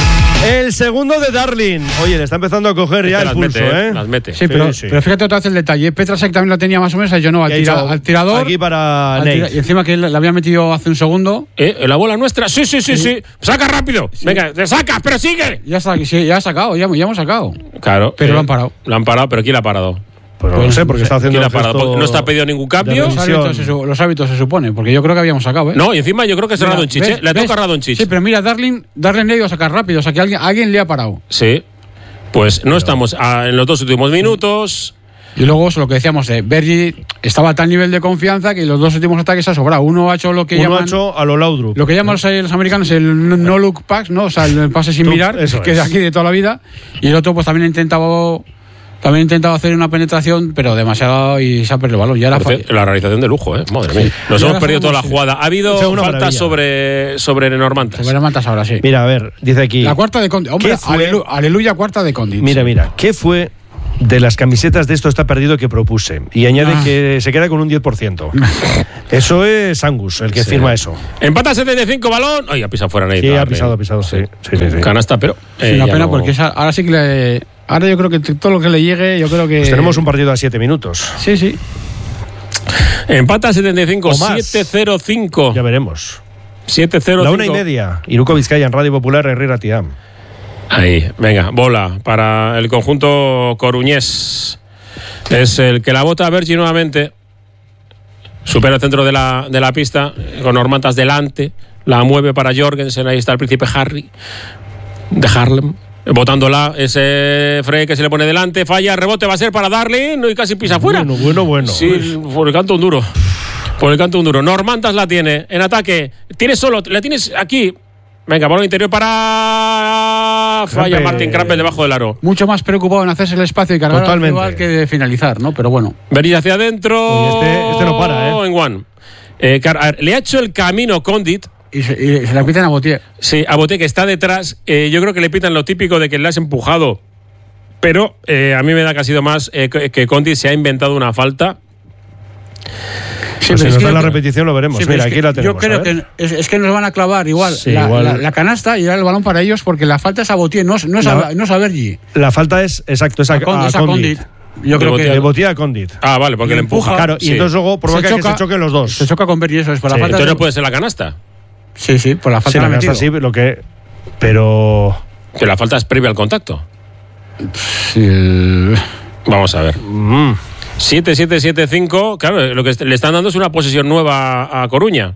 El segundo de Darling. Oye, le está empezando a coger ya Este el las pulso, mete, ¿eh? Las mete. Sí, pero, sí. pero fíjate otra vez el detalle. Petrasek también lo tenía más o menos, yo no, al, Y ha tira- dicho, al tirador. aquí para al Nate. tira- y encima que le había metido hace un segundo. ¿Eh? ¿La bola nuestra? Sí, sí, sí, sí. Saca rápido. Venga, te sacas, pero sigue. Ya, está, sí, ya ha sacado, ya, ya hemos sacado. Claro. Pero eh, lo han parado. Lo han parado, pero ¿quién la ha parado? Pues no lo sé, porque está haciendo ¿Quién la el ha parado? gesto Porque no está pedido ningún cambio. Los hábitos, se, su- los hábitos se supone, porque yo creo que habíamos sacado, ¿eh? No, y encima yo creo que es Mira, Radonjic, ¿ves? ¿eh? Le ha ¿ves? tocado a Radonjic. Sí, pero mira, Darling, Darling le ha ido a sacar rápido, o sea que alguien, alguien le ha parado. Sí. Pues no estamos a- en los dos últimos minutos. Y luego lo que decíamos de Bergi estaba a tal nivel de confianza que los dos últimos ataques ha sobrado. Uno ha hecho lo que Uno llaman ha hecho a lo Laudrup. lo que llaman los, los americanos el no- no look pass, ¿no? O sea, el pase sin Tú- mirar, eso que es. es aquí de toda la vida. Y el otro pues también ha intentado también ha intentado hacer una penetración, pero demasiado y se ha perdido el balón. Ya la Parece la realización de lujo, ¿eh? Madre mía. Nos Y hemos ahora perdido toda la sabemos- jugada. Ha habido Eso es una faltas maravilla. sobre, sobre Normantas. sobre mantas ahora sí. Mira, a ver, dice aquí. La cuarta de Condit. Hombre, ¿Qué fue? alelu- aleluya, cuarta de Condit. Mira, mira, ¿qué fue de las camisetas de esto está perdido que propuse? Y añade Ah. que se queda con un diez por ciento. Eso es Angus, el que Sí. firma eso. Empata setenta y cinco, balón. Ay, ha pisado fuera Nate Sí, ha Darling. pisado, ha pisado, sí. Sí, sí, sí. Canasta, pero. Sí, eh, una ya pena no- porque esa- ahora sí que le, ahora yo creo que t- todo lo que le llegue, yo creo que Pues tenemos un partido a siete minutos. Sí, sí. Empata setenta y cinco, O más. siete cero cinco. Ya veremos. siete cero cinco. La una y media. Iruko Vizcaya en Radio Popular, Herrera Tiam. Ahí, venga, bola para el conjunto coruñés. Es el que la bota a Bergi nuevamente. Supera el centro de la, de la pista, con Normantas delante. La mueve para Jorgensen, ahí está el príncipe Harry de Harlem. Botándola, ese Frey que se le pone delante, falla, rebote va a ser para Darling y casi pisa fuera. Bueno, bueno, bueno. Sí, por el canto un duro. Por el canto un duro. Normantas la tiene en ataque. Tienes solo, la tienes aquí. Venga, balón interior para. Falla Crampel. Martin Crampel debajo del aro. Mucho más preocupado en hacerse el espacio y cargar al Totalmente. rival que de finalizar, ¿no? Pero bueno. Venir hacia adentro. Oye, este- este no para, ¿eh? En one. Eh, car- a ver, le ha hecho el camino Condit. Y se, y se la pitan a Botier. Sí, a Boté que está detrás. Eh, yo creo que le pitan lo típico de que le has empujado. Pero eh, a mí me da que ha sido más eh, que que Condit se ha inventado una falta. Sí, Pues si pero es nos que da yo la creo- repetición lo veremos. Sí, pero Mira, es aquí que la tenemos. Yo creo a ver. que es, es que nos van a clavar igual, Sí, la, igual. la- la canasta y dar el balón para ellos porque la falta es a Botier, no, es- no, es a, La- no es a Bergi. La falta es, exacto, es a, A Condit, a es a Condit. Condit. Yo De creo Botier. De que Botía a Condit. Ah, vale, porque Y le empuja. empuja, Claro, Sí. y entonces luego provoca Se que choca- se choquen los dos. se choca con Bergi, eso es. Por la Sí. falta Entonces de- no puede ser la canasta. Sí, sí, por la falta Sí, la la ha canasta sí, metido. lo que. Pero. Que la falta es previa al contacto. Sí, el- Vamos a ver. mm, siete siete siete cinco, claro, lo que le están dando es una posesión nueva a Coruña.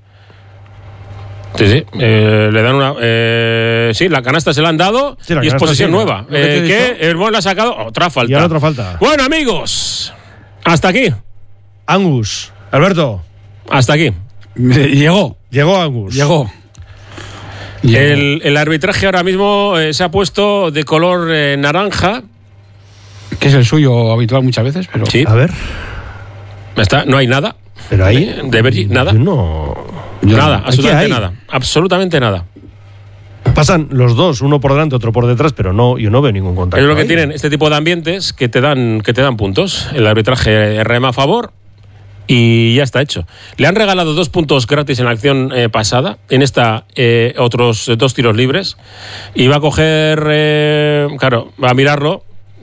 Sí, sí, eh, le dan una. Eh, sí, la canasta se la han dado Sí, la y es canasta posesión sí, nueva. lo que te he Eh, dicho. que el Bon la ha sacado. Otra falta. y ahora otra falta. Bueno, amigos, hasta aquí. Angus. Alberto. Hasta aquí. Llegó, Llegó Angus. llegó. Llegó. El, el arbitraje ahora mismo eh, se ha puesto de color eh, naranja. Que es el suyo habitual muchas veces, pero. Sí, A ver. está, no hay nada. Pero ahí. De Bergi, nada. Yo no. Nada, ¿Aquí absolutamente hay? nada. Absolutamente nada. Pasan los dos, uno por delante, otro por detrás, pero no, yo no veo ningún contacto. Es lo que ahí. tienen este tipo de ambientes que te dan, que te dan puntos. El arbitraje rema a favor y ya está hecho. Le han regalado dos puntos gratis en la acción eh, pasada. En esta, eh, otros dos tiros libres. Y va a coger. Eh, claro, va a mirarlo.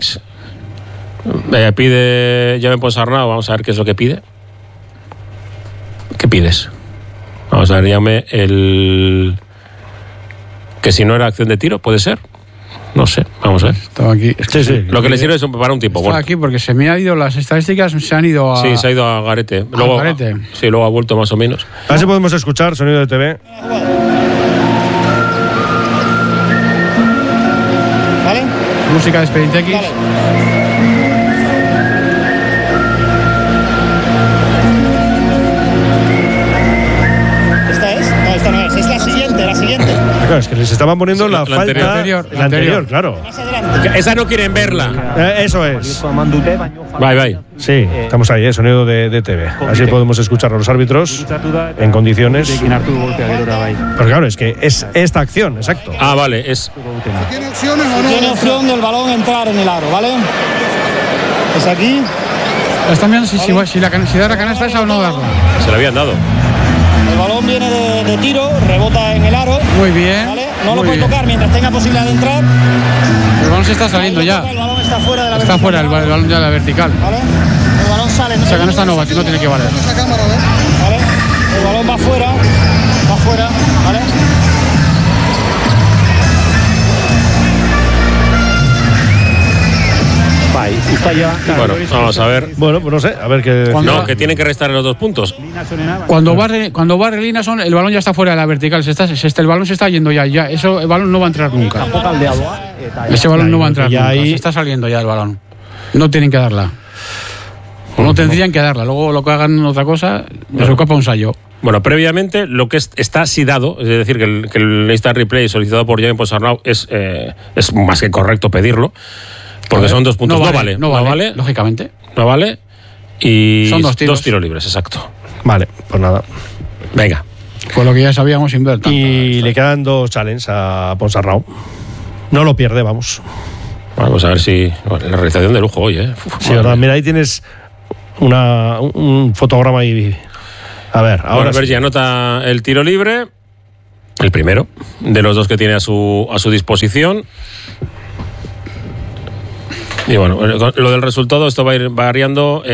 Eh, pide. Ya me he Sarnau. Vamos a ver qué es lo que pide. ¿Qué pides? Vamos a ver, llame el. Que si no era acción de tiro, puede ser. No sé, vamos a ver. Estaba aquí. Es que Sí, sí. Lo que le sirve es un- para un tipo. Estaba Bueno. aquí porque se me han ido las estadísticas, se han ido a. Sí, se ha ido a Garete. Luego, Garete. Sí, luego ha vuelto más o menos. A ver si podemos escuchar sonido de T V. ¿Vale? Música de Expediente X. Vale. ¿Esta es? No, esta no es. Es la siguiente, la siguiente. Claro, es que les estaban poniendo Sí, la, la falta. anterior. La La anterior, anterior. claro. Más adelante. Esa no quieren verla. Eh, eso es. Bye, bye. Sí, estamos ahí, eh, sonido de, de T V. Así podemos escuchar a los árbitros en condiciones. Pero claro, es que es esta acción, exacto. Ah, vale, es. ¿Tiene opciones o no? Tiene opción del balón entrar en el aro, ¿vale? Es aquí. Están viendo si, si, si, la, can- si dar la canasta esa o no darla. Se la habían dado. El balón viene de, de tiro, rebota en el aro. Muy bien. ¿Vale? No lo puede tocar mientras tenga posibilidad de entrar. El balón se está saliendo ya. El balón está fuera de la Está vertical. fuera el, el balón de la vertical. ¿Vale? El balón sale. O sea que no está Nova, no tiene que valer. Esa cámara, ¿vale? El balón va fuera. Va fuera. ¿Vale? Bueno, vamos a ver. Bueno, pues no sé, a ver qué. No, que tienen que restar los dos puntos. Cuando barre, cuando barre Linason, el balón ya está fuera de la vertical. Se está, se está, el balón se está yendo ya. ya eso, el balón no va a entrar nunca. Ese balón no va a entrar Ya nunca. ahí- Se está saliendo ya el balón. No tienen que darla. O no tendrían que darla. Luego lo que hagan otra cosa, de su copa un sallo. Bueno, previamente lo que es- está así dado, es decir, que el, que el instant replay solicitado por Jaime Ponsarnau es, eh, es más que correcto pedirlo, porque son dos puntos. No No vale, vale, no vale, lógicamente. No vale. Y Son dos tiros. libres, exacto. Vale, pues nada. Venga. Con lo que ya sabíamos sin ver tanto. Y le quedan dos challenges a Ponsarnau. No lo pierde, vamos. Vamos a ver si. Bueno, la realización de lujo hoy, ¿eh? Uf, Sí, madre verdad. mía. Mira, ahí tienes una, un, un fotograma ahí. A ver, ahora. Ahora sí. Bergi anota el tiro libre, el primero de los dos que tiene a su, a su disposición. Y bueno, lo del resultado, esto va a ir variando.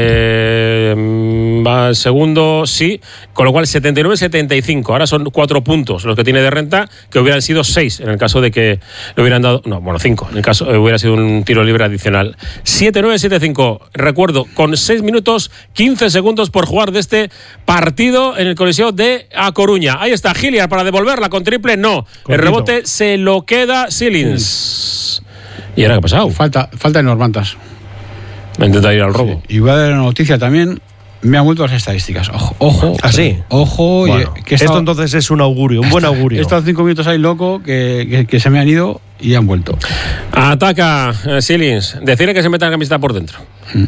Eh, va segundo, sí, con lo cual setenta y nueve setenta y cinco. Ahora son cuatro puntos los que tiene de renta, que hubieran sido seis en el caso de que le hubieran dado. No, bueno, cinco, en el caso eh, hubiera sido un tiro libre adicional. siete nueve siete cinco. Recuerdo, con seis minutos quince segundos por jugar de este partido en el Coliseo de A Coruña. Ahí está Hilliard para devolverla con triple. No, Cortito. el rebote se lo queda Silins. ¿Y ahora qué ha pasado? Falta, falta de Normantas. Va a intentar ir al robo. Y voy a dar una noticia también. Me han vuelto las estadísticas. Ojo, ojo. ¿Ah, sí? Ojo. y- Bueno, que he esto estado- entonces es un augurio, un buen augurio. He estado cinco minutos ahí loco que, que, que se me han ido y han vuelto. Ataca eh, Silins. Decirle que se meta la camiseta por dentro.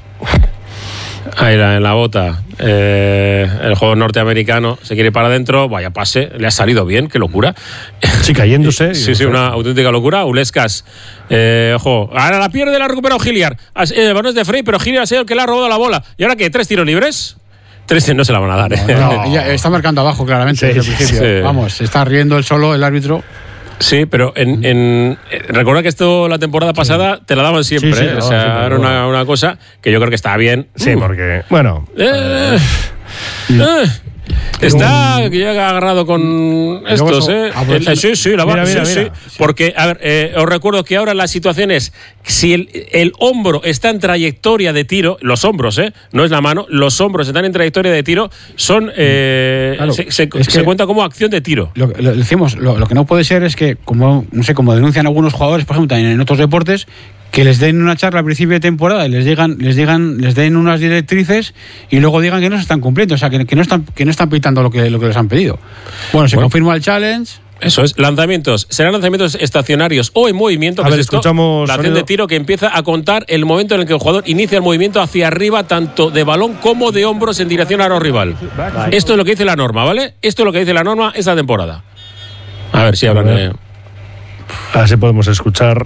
Ahí la, en la bota. Eh, el juego norteamericano se quiere ir para adentro. Vaya pase. Le ha salido bien. Qué locura. Sí, cayéndose. Sí, sí, una auténtica locura. Ulescas. Eh, ojo. Ahora la pierde, la ha recuperado Hilliard. Has- eh, El balón es de Frey, pero Hilliard ha sido el que le ha robado la bola. ¿Y ahora qué? ¿Tres tiros libres? Tres no se la van a dar. ¿eh? No, ya está marcando abajo claramente Sí, desde el sí, principio. sí. Vamos, se está riendo él solo, el árbitro. Sí, pero en, en, eh, recuerda que esto la temporada pasada te la daban siempre. Sí, sí, ¿eh? te la O daban sea, siempre, era bueno. una, una cosa que yo creo que está bien. Sí, Uh. porque. Bueno. Eh, eh, está que llega agarrado con estos, eso, ¿eh? aprovechando- El- sí, sí, la Mira, va- mira, sí, mira. sí. Porque, a ver, eh, os recuerdo que ahora la situación es: si el, el hombro está en trayectoria de tiro, los hombros, ¿eh? No es la mano, los hombros están en trayectoria de tiro, son. Eh, Claro, se, se- es se que- cuenta como acción de tiro. Lo, lo- decimos, lo, lo que no puede ser es que, como no sé, como denuncian algunos jugadores, por ejemplo, también en otros deportes, que les den una charla al principio de temporada y les digan, les digan, les den unas directrices y luego digan que no se están cumpliendo, o sea, que, que no están, que no están pitando lo que, lo que les han pedido. Bueno, se Bueno. confirma el challenge. Eso es, lanzamientos. Serán lanzamientos estacionarios o en movimiento. A que ver, es esto, escuchamos la acción sonido. de tiro que empieza a contar el momento en el que el jugador inicia el movimiento hacia arriba, tanto de balón como de hombros en dirección al aro rival. Esto es lo que dice la norma, ¿vale? Esto es lo que dice la norma esta temporada. A ver si hablan A de. ver. Así podemos escuchar.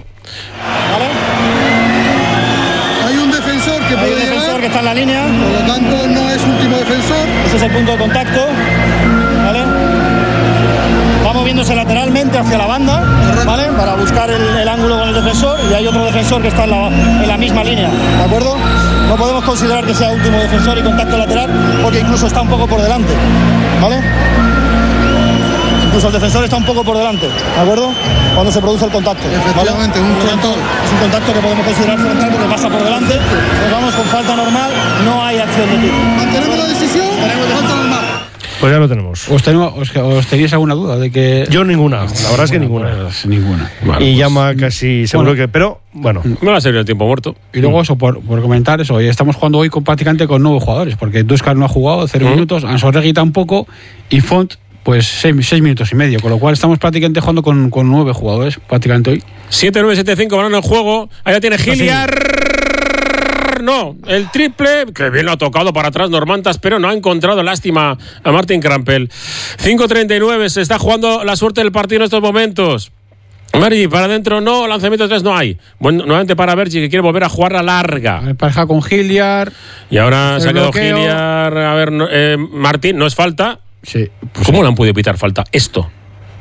Hay un defensor que puede llegar. defensor que está en la línea. Por lo tanto, no es último defensor. Ese es el punto de contacto. ¿Vale? Va moviéndose lateralmente hacia la banda, ¿vale? Para buscar el, el ángulo con el defensor. Y hay otro defensor que está en la, en la misma línea, ¿de acuerdo? No podemos considerar que sea último defensor y contacto lateral, porque incluso está un poco por delante, ¿vale? Incluso el defensor está un poco por delante, ¿de acuerdo? Cuando se produce el contacto. Efectivamente, un frontal. Es un contacto que podemos considerar frontal porque pasa por delante. Nos vamos con falta normal, no hay acción de tiro. Mantenemos la decisión. Falta normal. Pues ya lo tenemos. ¿Os, tenemos, os, os tenéis alguna duda de que.? Yo ninguna, la verdad es que ninguna. Pues, ninguna. Vale, Y pues, llama casi seguro Bueno. que. Pero, bueno. Me va a servir el tiempo muerto. Y luego eso, por, por comentar eso, y estamos jugando hoy con, prácticamente con nueve jugadores, porque Duskar no ha jugado cero Mm. minutos, Ansorregui tampoco, y Font, pues seis, seis minutos y medio, con lo cual estamos prácticamente jugando con, con nueve jugadores, prácticamente hoy. siete nueve siete cinco, balón en juego. Allá tiene Hilliard. No, el triple, que bien lo ha tocado para atrás Normantas, pero no ha encontrado, lástima, a Martin Krampel. cinco treinta y nueve, se está jugando la suerte del partido en estos momentos. Bergi, para adentro no, lanzamiento de tres no hay. Bueno, nuevamente para Bergi, que quiere volver a jugar a larga. Pareja con Hilliard. Y ahora El se ha quedado bloqueo. Hilliard. A ver, no, eh, Martín, no es falta. Sí. ¿Cómo le han podido pitar falta? Esto.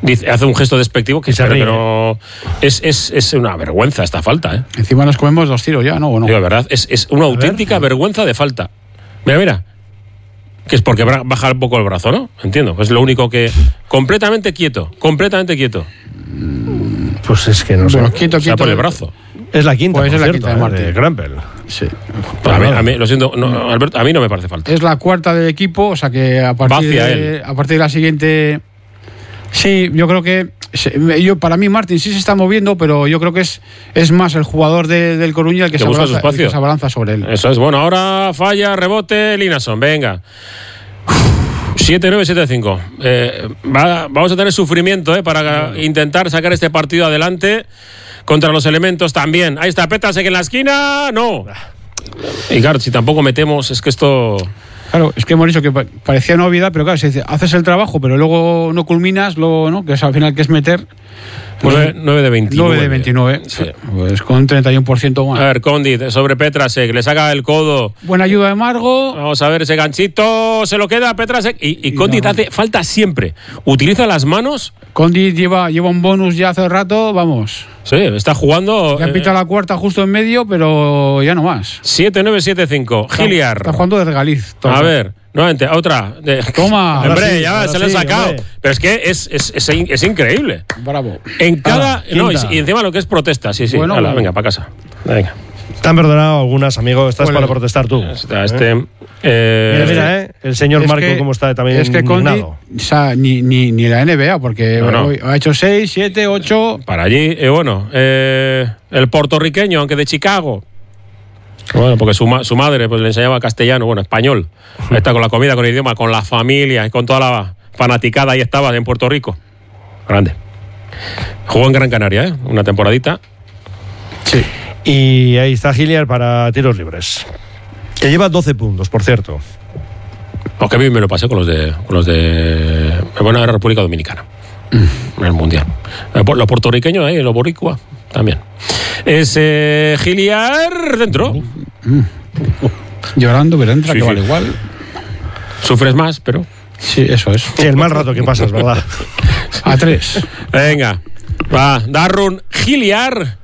Dice, hace un gesto despectivo que, pero, que no. Es, es, es una vergüenza esta falta, ¿eh? Encima nos comemos dos tiros ya, ¿no? ¿O no? Digo, verdad, es, es una auténtica ver. vergüenza de falta. Mira, mira. Que es porque baja un poco el brazo, ¿no? Entiendo. Es lo único que. Completamente quieto. Completamente quieto. Pues es que no sé. Bueno, quieto, o sea, quieto. por el brazo. Es la quinta, pues por es la cierto, quinta de Martín. de Grampel. Sí. A mí, a mí, lo siento, no, Alberto, a mí no me parece falta. Es la cuarta del equipo, o sea que a partir, Vacia de, él. a partir de la siguiente. Sí, yo creo que. Yo, para mí, Martín sí se está moviendo, pero yo creo que es, es más el jugador de, del Coruña el que, que se busca abalanza, su espacio. el que se abalanza sobre él. Eso es. Bueno, ahora falla, rebote, Linason. Venga. siete nueve siete cinco. Eh, va, vamos a tener sufrimiento eh, para intentar sacar este partido adelante contra los elementos también. Ahí está, Petrasek en la esquina. No. Y claro, si tampoco metemos, es que esto. Claro, es que hemos dicho que parecía una obviedad, pero claro, si haces el trabajo, pero luego no culminas, luego, ¿no? Que es al final que es meter. Pues nueve de veintinueve. nueve de veintinueve. Sí. Pues con un treinta y uno por ciento más. A ver, Condit sobre Petrasek, le saca el codo. Buena ayuda de Margo. Vamos a ver ese ganchito, se lo queda Petrasek. Y, y, y Condit no. hace falta siempre. Utiliza las manos. Condit lleva, lleva un bonus ya hace rato, vamos. Sí, está jugando. Ya pita eh, la cuarta justo en medio, pero ya no más. siete nueve siete cinco. Giliar. Está jugando de regaliz. A ver. Nuevamente, otra. De... Toma. Hombre, sí, ya se lo he sí, sacado. Hombre. Pero es que es, es, es, es increíble. Bravo. En cada. Ah, no, y, y encima lo que es protesta. Sí, sí. Bueno, Hala, bueno. venga, para casa. Venga. Te han perdonado algunas, amigo. Estás Bueno, para protestar tú. Está este. ¿Eh? Eh, mira, mira, ¿eh? El señor es Marco, que, cómo está también es que indignado. Condit, o sea, ni, ni, ni la N B A, porque No, no. ha hecho seis, siete, ocho. Para allí. Eh, bueno, eh, el puertorriqueño, aunque de Chicago. Bueno, porque su, ma- su madre pues, le enseñaba castellano, bueno, español. Ahí está con la comida, con el idioma, con la familia y con toda la fanaticada. Ahí estaba en Puerto Rico. Grande. Jugó en Gran Canaria, ¿eh? Una temporadita. Sí. Y ahí está Giliar para tiros libres. Que lleva doce puntos, por cierto. Porque a mí me lo pasé con los de. Con los de. Bueno, era República Dominicana. Mm. En el Mundial. Los puertorriqueños ahí, los boricua también. Es eh, Giliar dentro. Mm. Llorando, pero entra, Sí, que sí. vale igual. Sufres más, pero. Sí, eso es. Sí, el mal rato que pasas, ¿verdad? A tres. Venga. Va, Darrun Giliar.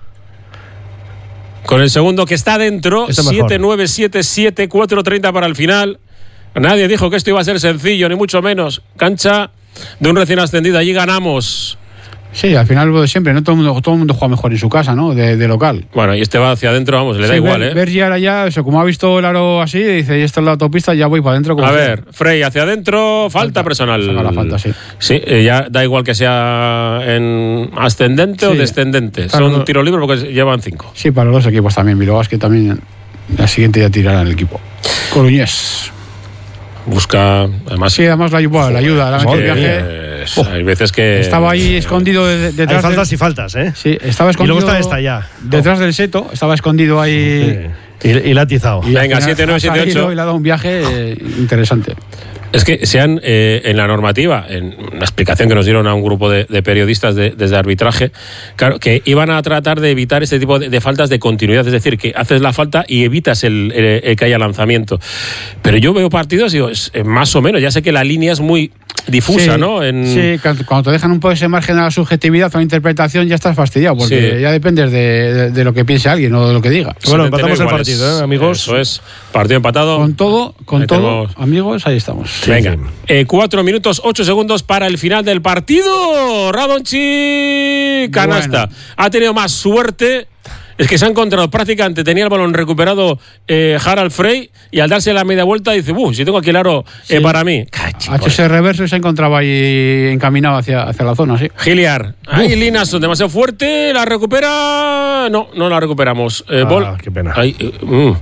Con el segundo que está dentro. Este mejor. siete nueve siete siete, cuatro treinta para el final. Nadie dijo que esto iba a ser sencillo, ni mucho menos. Cancha de un recién ascendido. Allí ganamos. Sí, al final lo de siempre, no todo el mundo, todo el mundo juega mejor en su casa, ¿no? De, de local. Bueno, y este va hacia adentro, vamos, le da Sí, igual, ver, ¿eh? Ver ya allá, eso, como ha visto el aro así, dice, y esto es la autopista, ya voy para adentro. Como A sea. ver, Frey hacia adentro, falta, falta personal. Saca la falta, sí. Sí, eh, ya da igual que sea en ascendente Sí. o descendente. Claro, Son no. tiros libres porque llevan cinco. Sí, para los dos equipos también. Bilbao que también la siguiente ya tirará el equipo. Coruñés. Busca, además. Sí, además la ayuda, la ayuda, la metió el que, viaje. eh, hay veces que. Estaba ahí escondido de- detrás. Hay faltas del- y faltas, ¿eh? Sí, estaba Y escondido. luego está esta ya. Detrás del seto, estaba escondido ahí. Sí. Y, y la ha atizado. Y al Venga, final siete nueve ha siete salido ocho. Y le ha dado un viaje eh, interesante. Es que sean eh, en la normativa, en la explicación que nos dieron a un grupo de, de periodistas de- desde arbitraje, claro, que iban a tratar de evitar este tipo de, de faltas de continuidad, es decir, que haces la falta y evitas el, el- el que haya lanzamiento. Pero yo veo partidos y digo, es, eh, más o menos, ya sé que la línea es muy difusa, Sí, ¿no? En... Sí, cuando cuando te dejan un poco ese margen a la subjetividad o a la interpretación ya estás fastidiado, porque Sí. ya dependes de, de- de lo que piense alguien o de lo que diga. Bueno, setenta y nueve empatamos el iguales. partido, ¿eh, amigos? Eso es, partido empatado. Con todo, con Ahí todo, tenemos- amigos, ahí estamos. Venga, eh, cuatro minutos, ocho segundos para el final del partido. Radonjic, canasta. Bueno. Ha tenido más suerte. Es que se ha encontrado prácticamente, tenía el balón recuperado eh, Harald Frey y al darse la media vuelta dice, uh, si tengo aquí el aro eh, Sí. para mí. Ha hecho ese reverso y se encontraba ahí encaminado hacia, hacia la zona, sí. Giliar. Ahí Linason, demasiado fuerte, la recupera. No, no la recuperamos. Eh, Ah, Bol- qué pena. Ahí, eh, mm.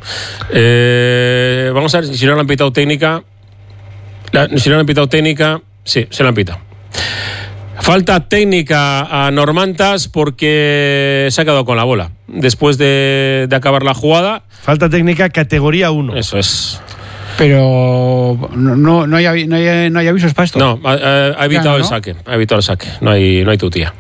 Eh, vamos a ver si no le han pitado técnica. La- si no le han pitado técnica, sí, se la han pitado. Falta técnica a Normantas porque se ha quedado con la bola. Después de, de acabar la jugada. Falta técnica categoría uno. Eso es. Pero no, no, no, hay, avi- no, hay, no hay avisos para esto. No, ha, ha- ha evitado Ya, ¿no? el saque. Ha evitado el saque. No hay, no hay tutía.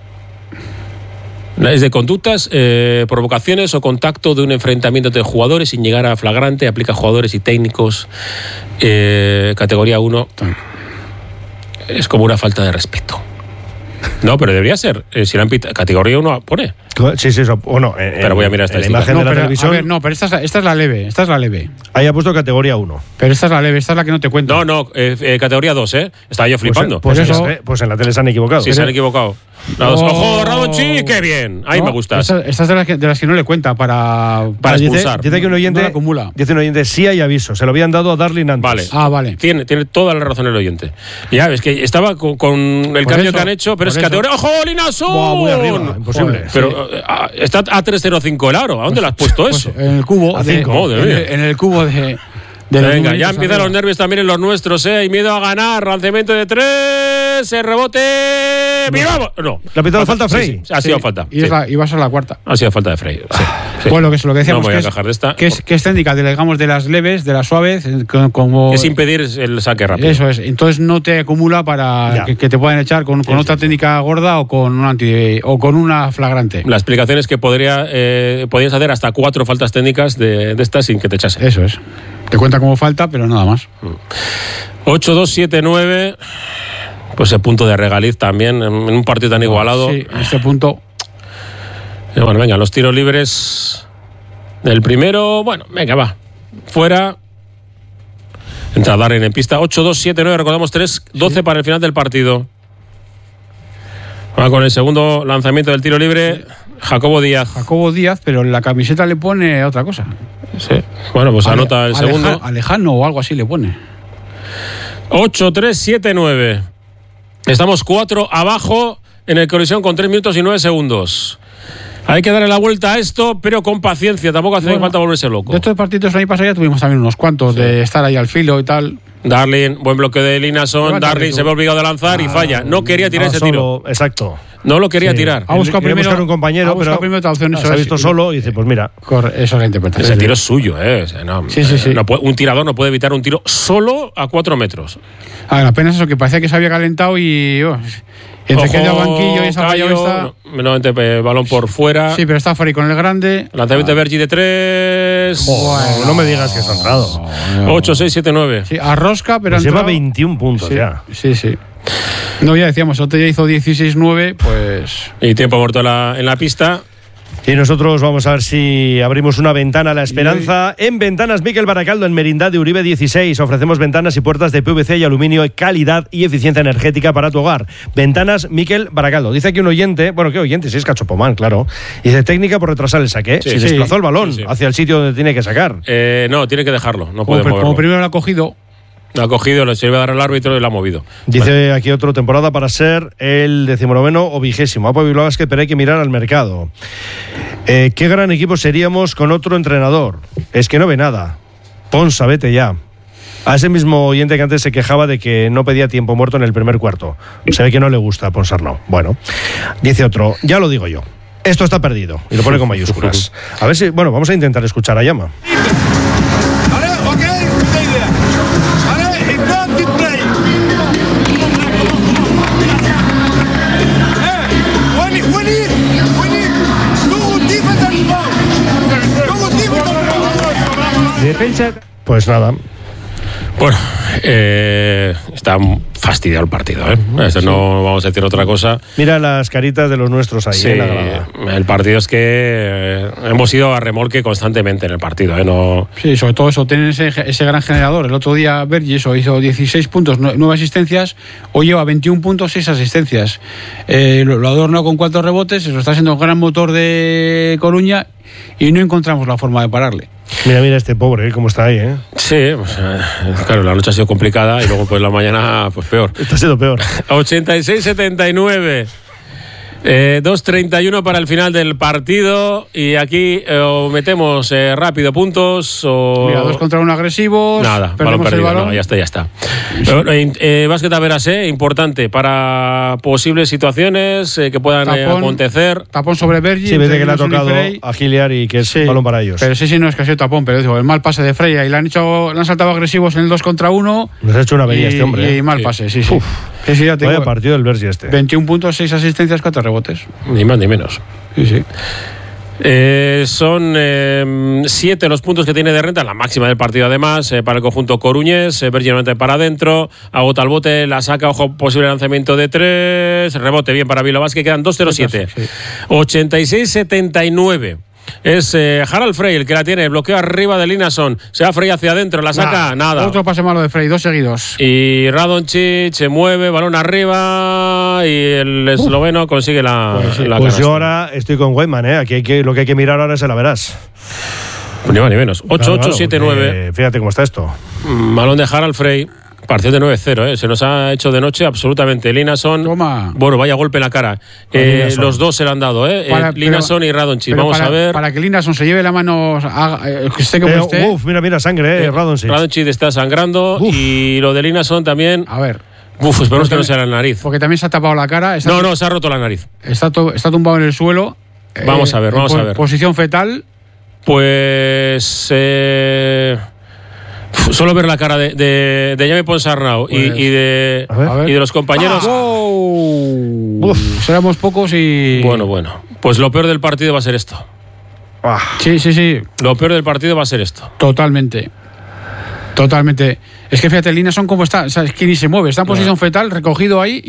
Es de conductas, eh, provocaciones o contacto de un enfrentamiento de jugadores sin llegar a flagrante. Aplica a jugadores y técnicos. Eh, categoría uno. Es como una falta de respeto. No, pero debería ser. Eh, si la han pitado, categoría uno pone. Sí, sí, eso. Bueno, en, pero voy a mirar esta la imagen no, de la pero, televisión. A ver, no, pero esta es, la, esta es la leve. Esta es la leve. Ahí ha puesto categoría uno. Pero esta es la leve, esta es la que no te cuento. No, no, eh, eh, categoría dos, ¿eh? Estaba yo flipando. Pues, pues, eso, en, pues en la tele se han equivocado. Sí, se han equivocado. No. ¡Ojo, Radonjic! ¡Qué bien! Ahí no, me gusta. Esta, esta es de las, que, de las que no le cuenta para, para expulsar. Dice, dice que un oyente, no la acumula. Dice un oyente, sí hay aviso. Se lo habían dado a Darlin antes. Vale. Ah, vale. Tiene, tiene toda la razón el oyente. Ya, es que estaba con, con el por cambio eso, que han hecho, pero es eso. categoría. ¡Ojo, Linason! Buah, muy arriba, imposible. Joder, pero eh, está a tres cero cinco el aro. ¿A dónde pues, le has puesto pues eso? En el cubo. A de, cinco. en, el, en el cubo de. de Venga, ya empiezan los nervios también en los nuestros, ¿eh? Hay miedo a ganar. Lanzamiento de tres. El rebote. ¡Vamos! No. ¿Le ha pitado falta Frey? Sí, sí, ha sido sí, falta. Y, Sí. es la, y va a ser la cuarta. Ha sido falta de Frey. Sí, sí. Bueno, que es lo que decíamos. No me voy que a quejar de esta. Es, que, es, que es técnica, digamos, de las leves, de las suaves. Como, es impedir el saque rápido. Eso es. Entonces no te acumula para que, que te puedan echar con, con sí, otra sí, técnica sí. gorda o con, un anti, o con una flagrante. La explicación es que podría, eh, podrías hacer hasta cuatro faltas técnicas de, de estas sin que te echase. Eso es. Te cuenta como falta, pero nada más. ocho dos siete nueve. Pues el punto de regaliz también, en un partido tan igualado. Sí, en este punto. Y bueno, venga, los tiros libres del primero. Bueno, venga, va. Fuera. Entra Darren en pista. ocho dos siete nueve, recordamos tres doce sí. para el final del partido. Va con el segundo lanzamiento del tiro libre. Sí. Jacobo Díaz. Jacobo Díaz, pero en la camiseta le pone otra cosa. Sí. Bueno, pues Ale, anota el Aleja, segundo. Alejano o algo así le pone. ocho tres siete nueve. Estamos cuatro abajo en el colisión con tres minutos y nueve segundos. Hay que darle la vuelta a esto, pero con paciencia. Tampoco hace bueno, falta volverse loco. De estos partidos el año pasado ya tuvimos también unos cuantos sí. de estar ahí al filo y tal. Darlin, buen bloque de Linason. Darlin se ve obligado a lanzar ah, y falla. No quería tirar ese solo, tiro. Exacto. No lo quería sí. tirar. Ha buscado primero buscar un compañero, pero primero opción, se ha visto y solo y dice, pues mira. Corre, eso es la interpretación. Ese tiro es suyo, ¿eh? O sea, no, sí, sí, sí. No puede, un tirador no puede evitar un tiro solo a cuatro metros. Ah, apenas eso, que parecía que se había calentado y... Oh, entre que el banquillo y esa falla está... No, eh, balón por fuera. Sí, pero está Fari con el grande. Lanzamiento ah. de Bergi de tres. Bueno, no me digas que es honrado. ocho seis siete nueve. Sí, a rosca, pero pues lleva veintiún puntos sí, ya. Sí, sí. No, ya decíamos, otro ya hizo dieciséis nueve, pues... Y tiempo muerto en la, en la pista. Y nosotros vamos a ver si abrimos una ventana a la esperanza. En Ventanas Miquel Baracaldo, en Merindad de Uribe dieciséis. Ofrecemos ventanas y puertas de P V C y aluminio de calidad y eficiencia energética para tu hogar. Ventanas Miquel Baracaldo. Dice aquí un oyente, bueno, ¿qué oyente? Si es Cachopomán, claro. Dice técnica por retrasar el saque. Sí, si sí, desplazó el balón sí, sí. hacia el sitio donde tiene que sacar. Eh, no, tiene que dejarlo. No puede como, moverlo. Como primero lo ha cogido. Lo ha cogido, le sirve a dar al árbitro y lo ha movido. Dice vale. aquí otro, temporada para ser el decimonoveno o vigésimo. Apo Bilbao Basket, pero hay que mirar al mercado. Eh, ¿Qué gran equipo seríamos con otro entrenador? Es que no ve nada. Ponsa, vete ya. A ese mismo oyente que antes se quejaba de que no pedía tiempo muerto en el primer cuarto. Se ve que no le gusta a Ponsar, no. Bueno, dice otro, ya lo digo yo. Esto está perdido. Y lo pone con mayúsculas. A ver si, bueno, vamos a intentar escuchar a Llama. Pues nada. Bueno, eh, está fastidiado el partido, ¿eh? Esto sí. No vamos a decir otra cosa. Mira las caritas de los nuestros ahí. Sí, ¿eh? El partido es que eh, hemos ido a remolque constantemente en el partido, ¿eh? No... Sí, sobre todo eso, tienen ese, ese gran generador. El otro día Bergi eso hizo dieciséis puntos, nueve asistencias. Hoy lleva veintiún puntos, seis asistencias. Eh, lo, lo adornó con cuatro rebotes, eso está siendo un gran motor de Coruña y no encontramos la forma de pararle. Mira, mira este pobre, ¿eh? Cómo está ahí, ¿eh? Sí, pues, eh, claro, la noche ha sido complicada y luego pues la mañana pues peor. Está siendo peor. ochenta y seis setenta y nueve. Eh, dos treinta y uno para el final del partido y aquí eh, o metemos eh, rápido puntos o... Mira, dos contra uno agresivos. Nada, balón perdido, balón. No, ya está, ya está. Pero, eh, eh, básquet a veras, eh, importante para posibles situaciones eh, que puedan tapón, eh, acontecer. Tapón sobre Bergi. Sí, vete que le ha tocado a Giliar y que es sí, balón para ellos. Pero sí, sí, no es que ha sido tapón, pero digo, el mal pase de Freya y le han hecho, le han saltado agresivos en el dos contra uno. Les ha hecho una avería este hombre. Y, y mal sí. pase, sí, sí. Uf, sí, sí ya tengo, vaya partido del Bergi este. veintiún puntos, seis asistencias, cuatro rebotes. Ni más ni menos. Sí, sí. Eh, son eh, siete los puntos que tiene de renta, la máxima del partido además, eh, para el conjunto coruñés. eh, Berginamente para adentro, agota el bote, la saca, ojo, posible lanzamiento de tres, rebote bien para Bilbao Basket, quedan dos cero siete. Sí. ochenta y seis setenta y nueve. Es eh, Harald Frey el que la tiene, bloqueo arriba de Linason, se va Frey hacia adentro, la saca, nah, nada. Otro pase malo de Frey, dos seguidos. Y Radončić se mueve, balón arriba y el esloveno uh, consigue la, pues, sí, la pues yo ahora estoy con Weidman, ¿eh? Aquí hay que, lo que hay que mirar ahora es el verás. Ni más ni menos. ocho ocho siete nueve. Fíjate cómo está esto. Balón de Harald Frey. Partido de nueve cero, ¿eh? Se nos ha hecho de noche absolutamente. Linason, Toma. Bueno, vaya golpe en la cara. Eh, los dos se le han dado, ¿eh? Para, Linason y Radončić. Vamos para, a ver. Para que Linason se lleve la mano, haga, eh, que esté como eh, esté. Uf, mira, mira, sangre, eh, Radončić. Radončić está sangrando uf. Y lo de Linason también. A ver. Uf, esperemos que no sea la nariz. Porque también se ha tapado la cara. Está no, no, se ha roto la nariz. Está, to, está tumbado en el suelo. Vamos eh, a ver, vamos en a ver. Posición fetal. Pues. Eh. Solo ver la cara de, de, de Jaime Ponsarnau pues, y, y, de, y de los compañeros. Ah, wow. Seremos pocos y. Bueno, bueno. Pues lo peor del partido va a ser esto. Ah. Sí, sí, sí. Lo peor del partido va a ser esto. Totalmente. Totalmente. Es que fíjate, Linason como está, o sea, es que ni se mueve, está en posición fetal, recogido ahí.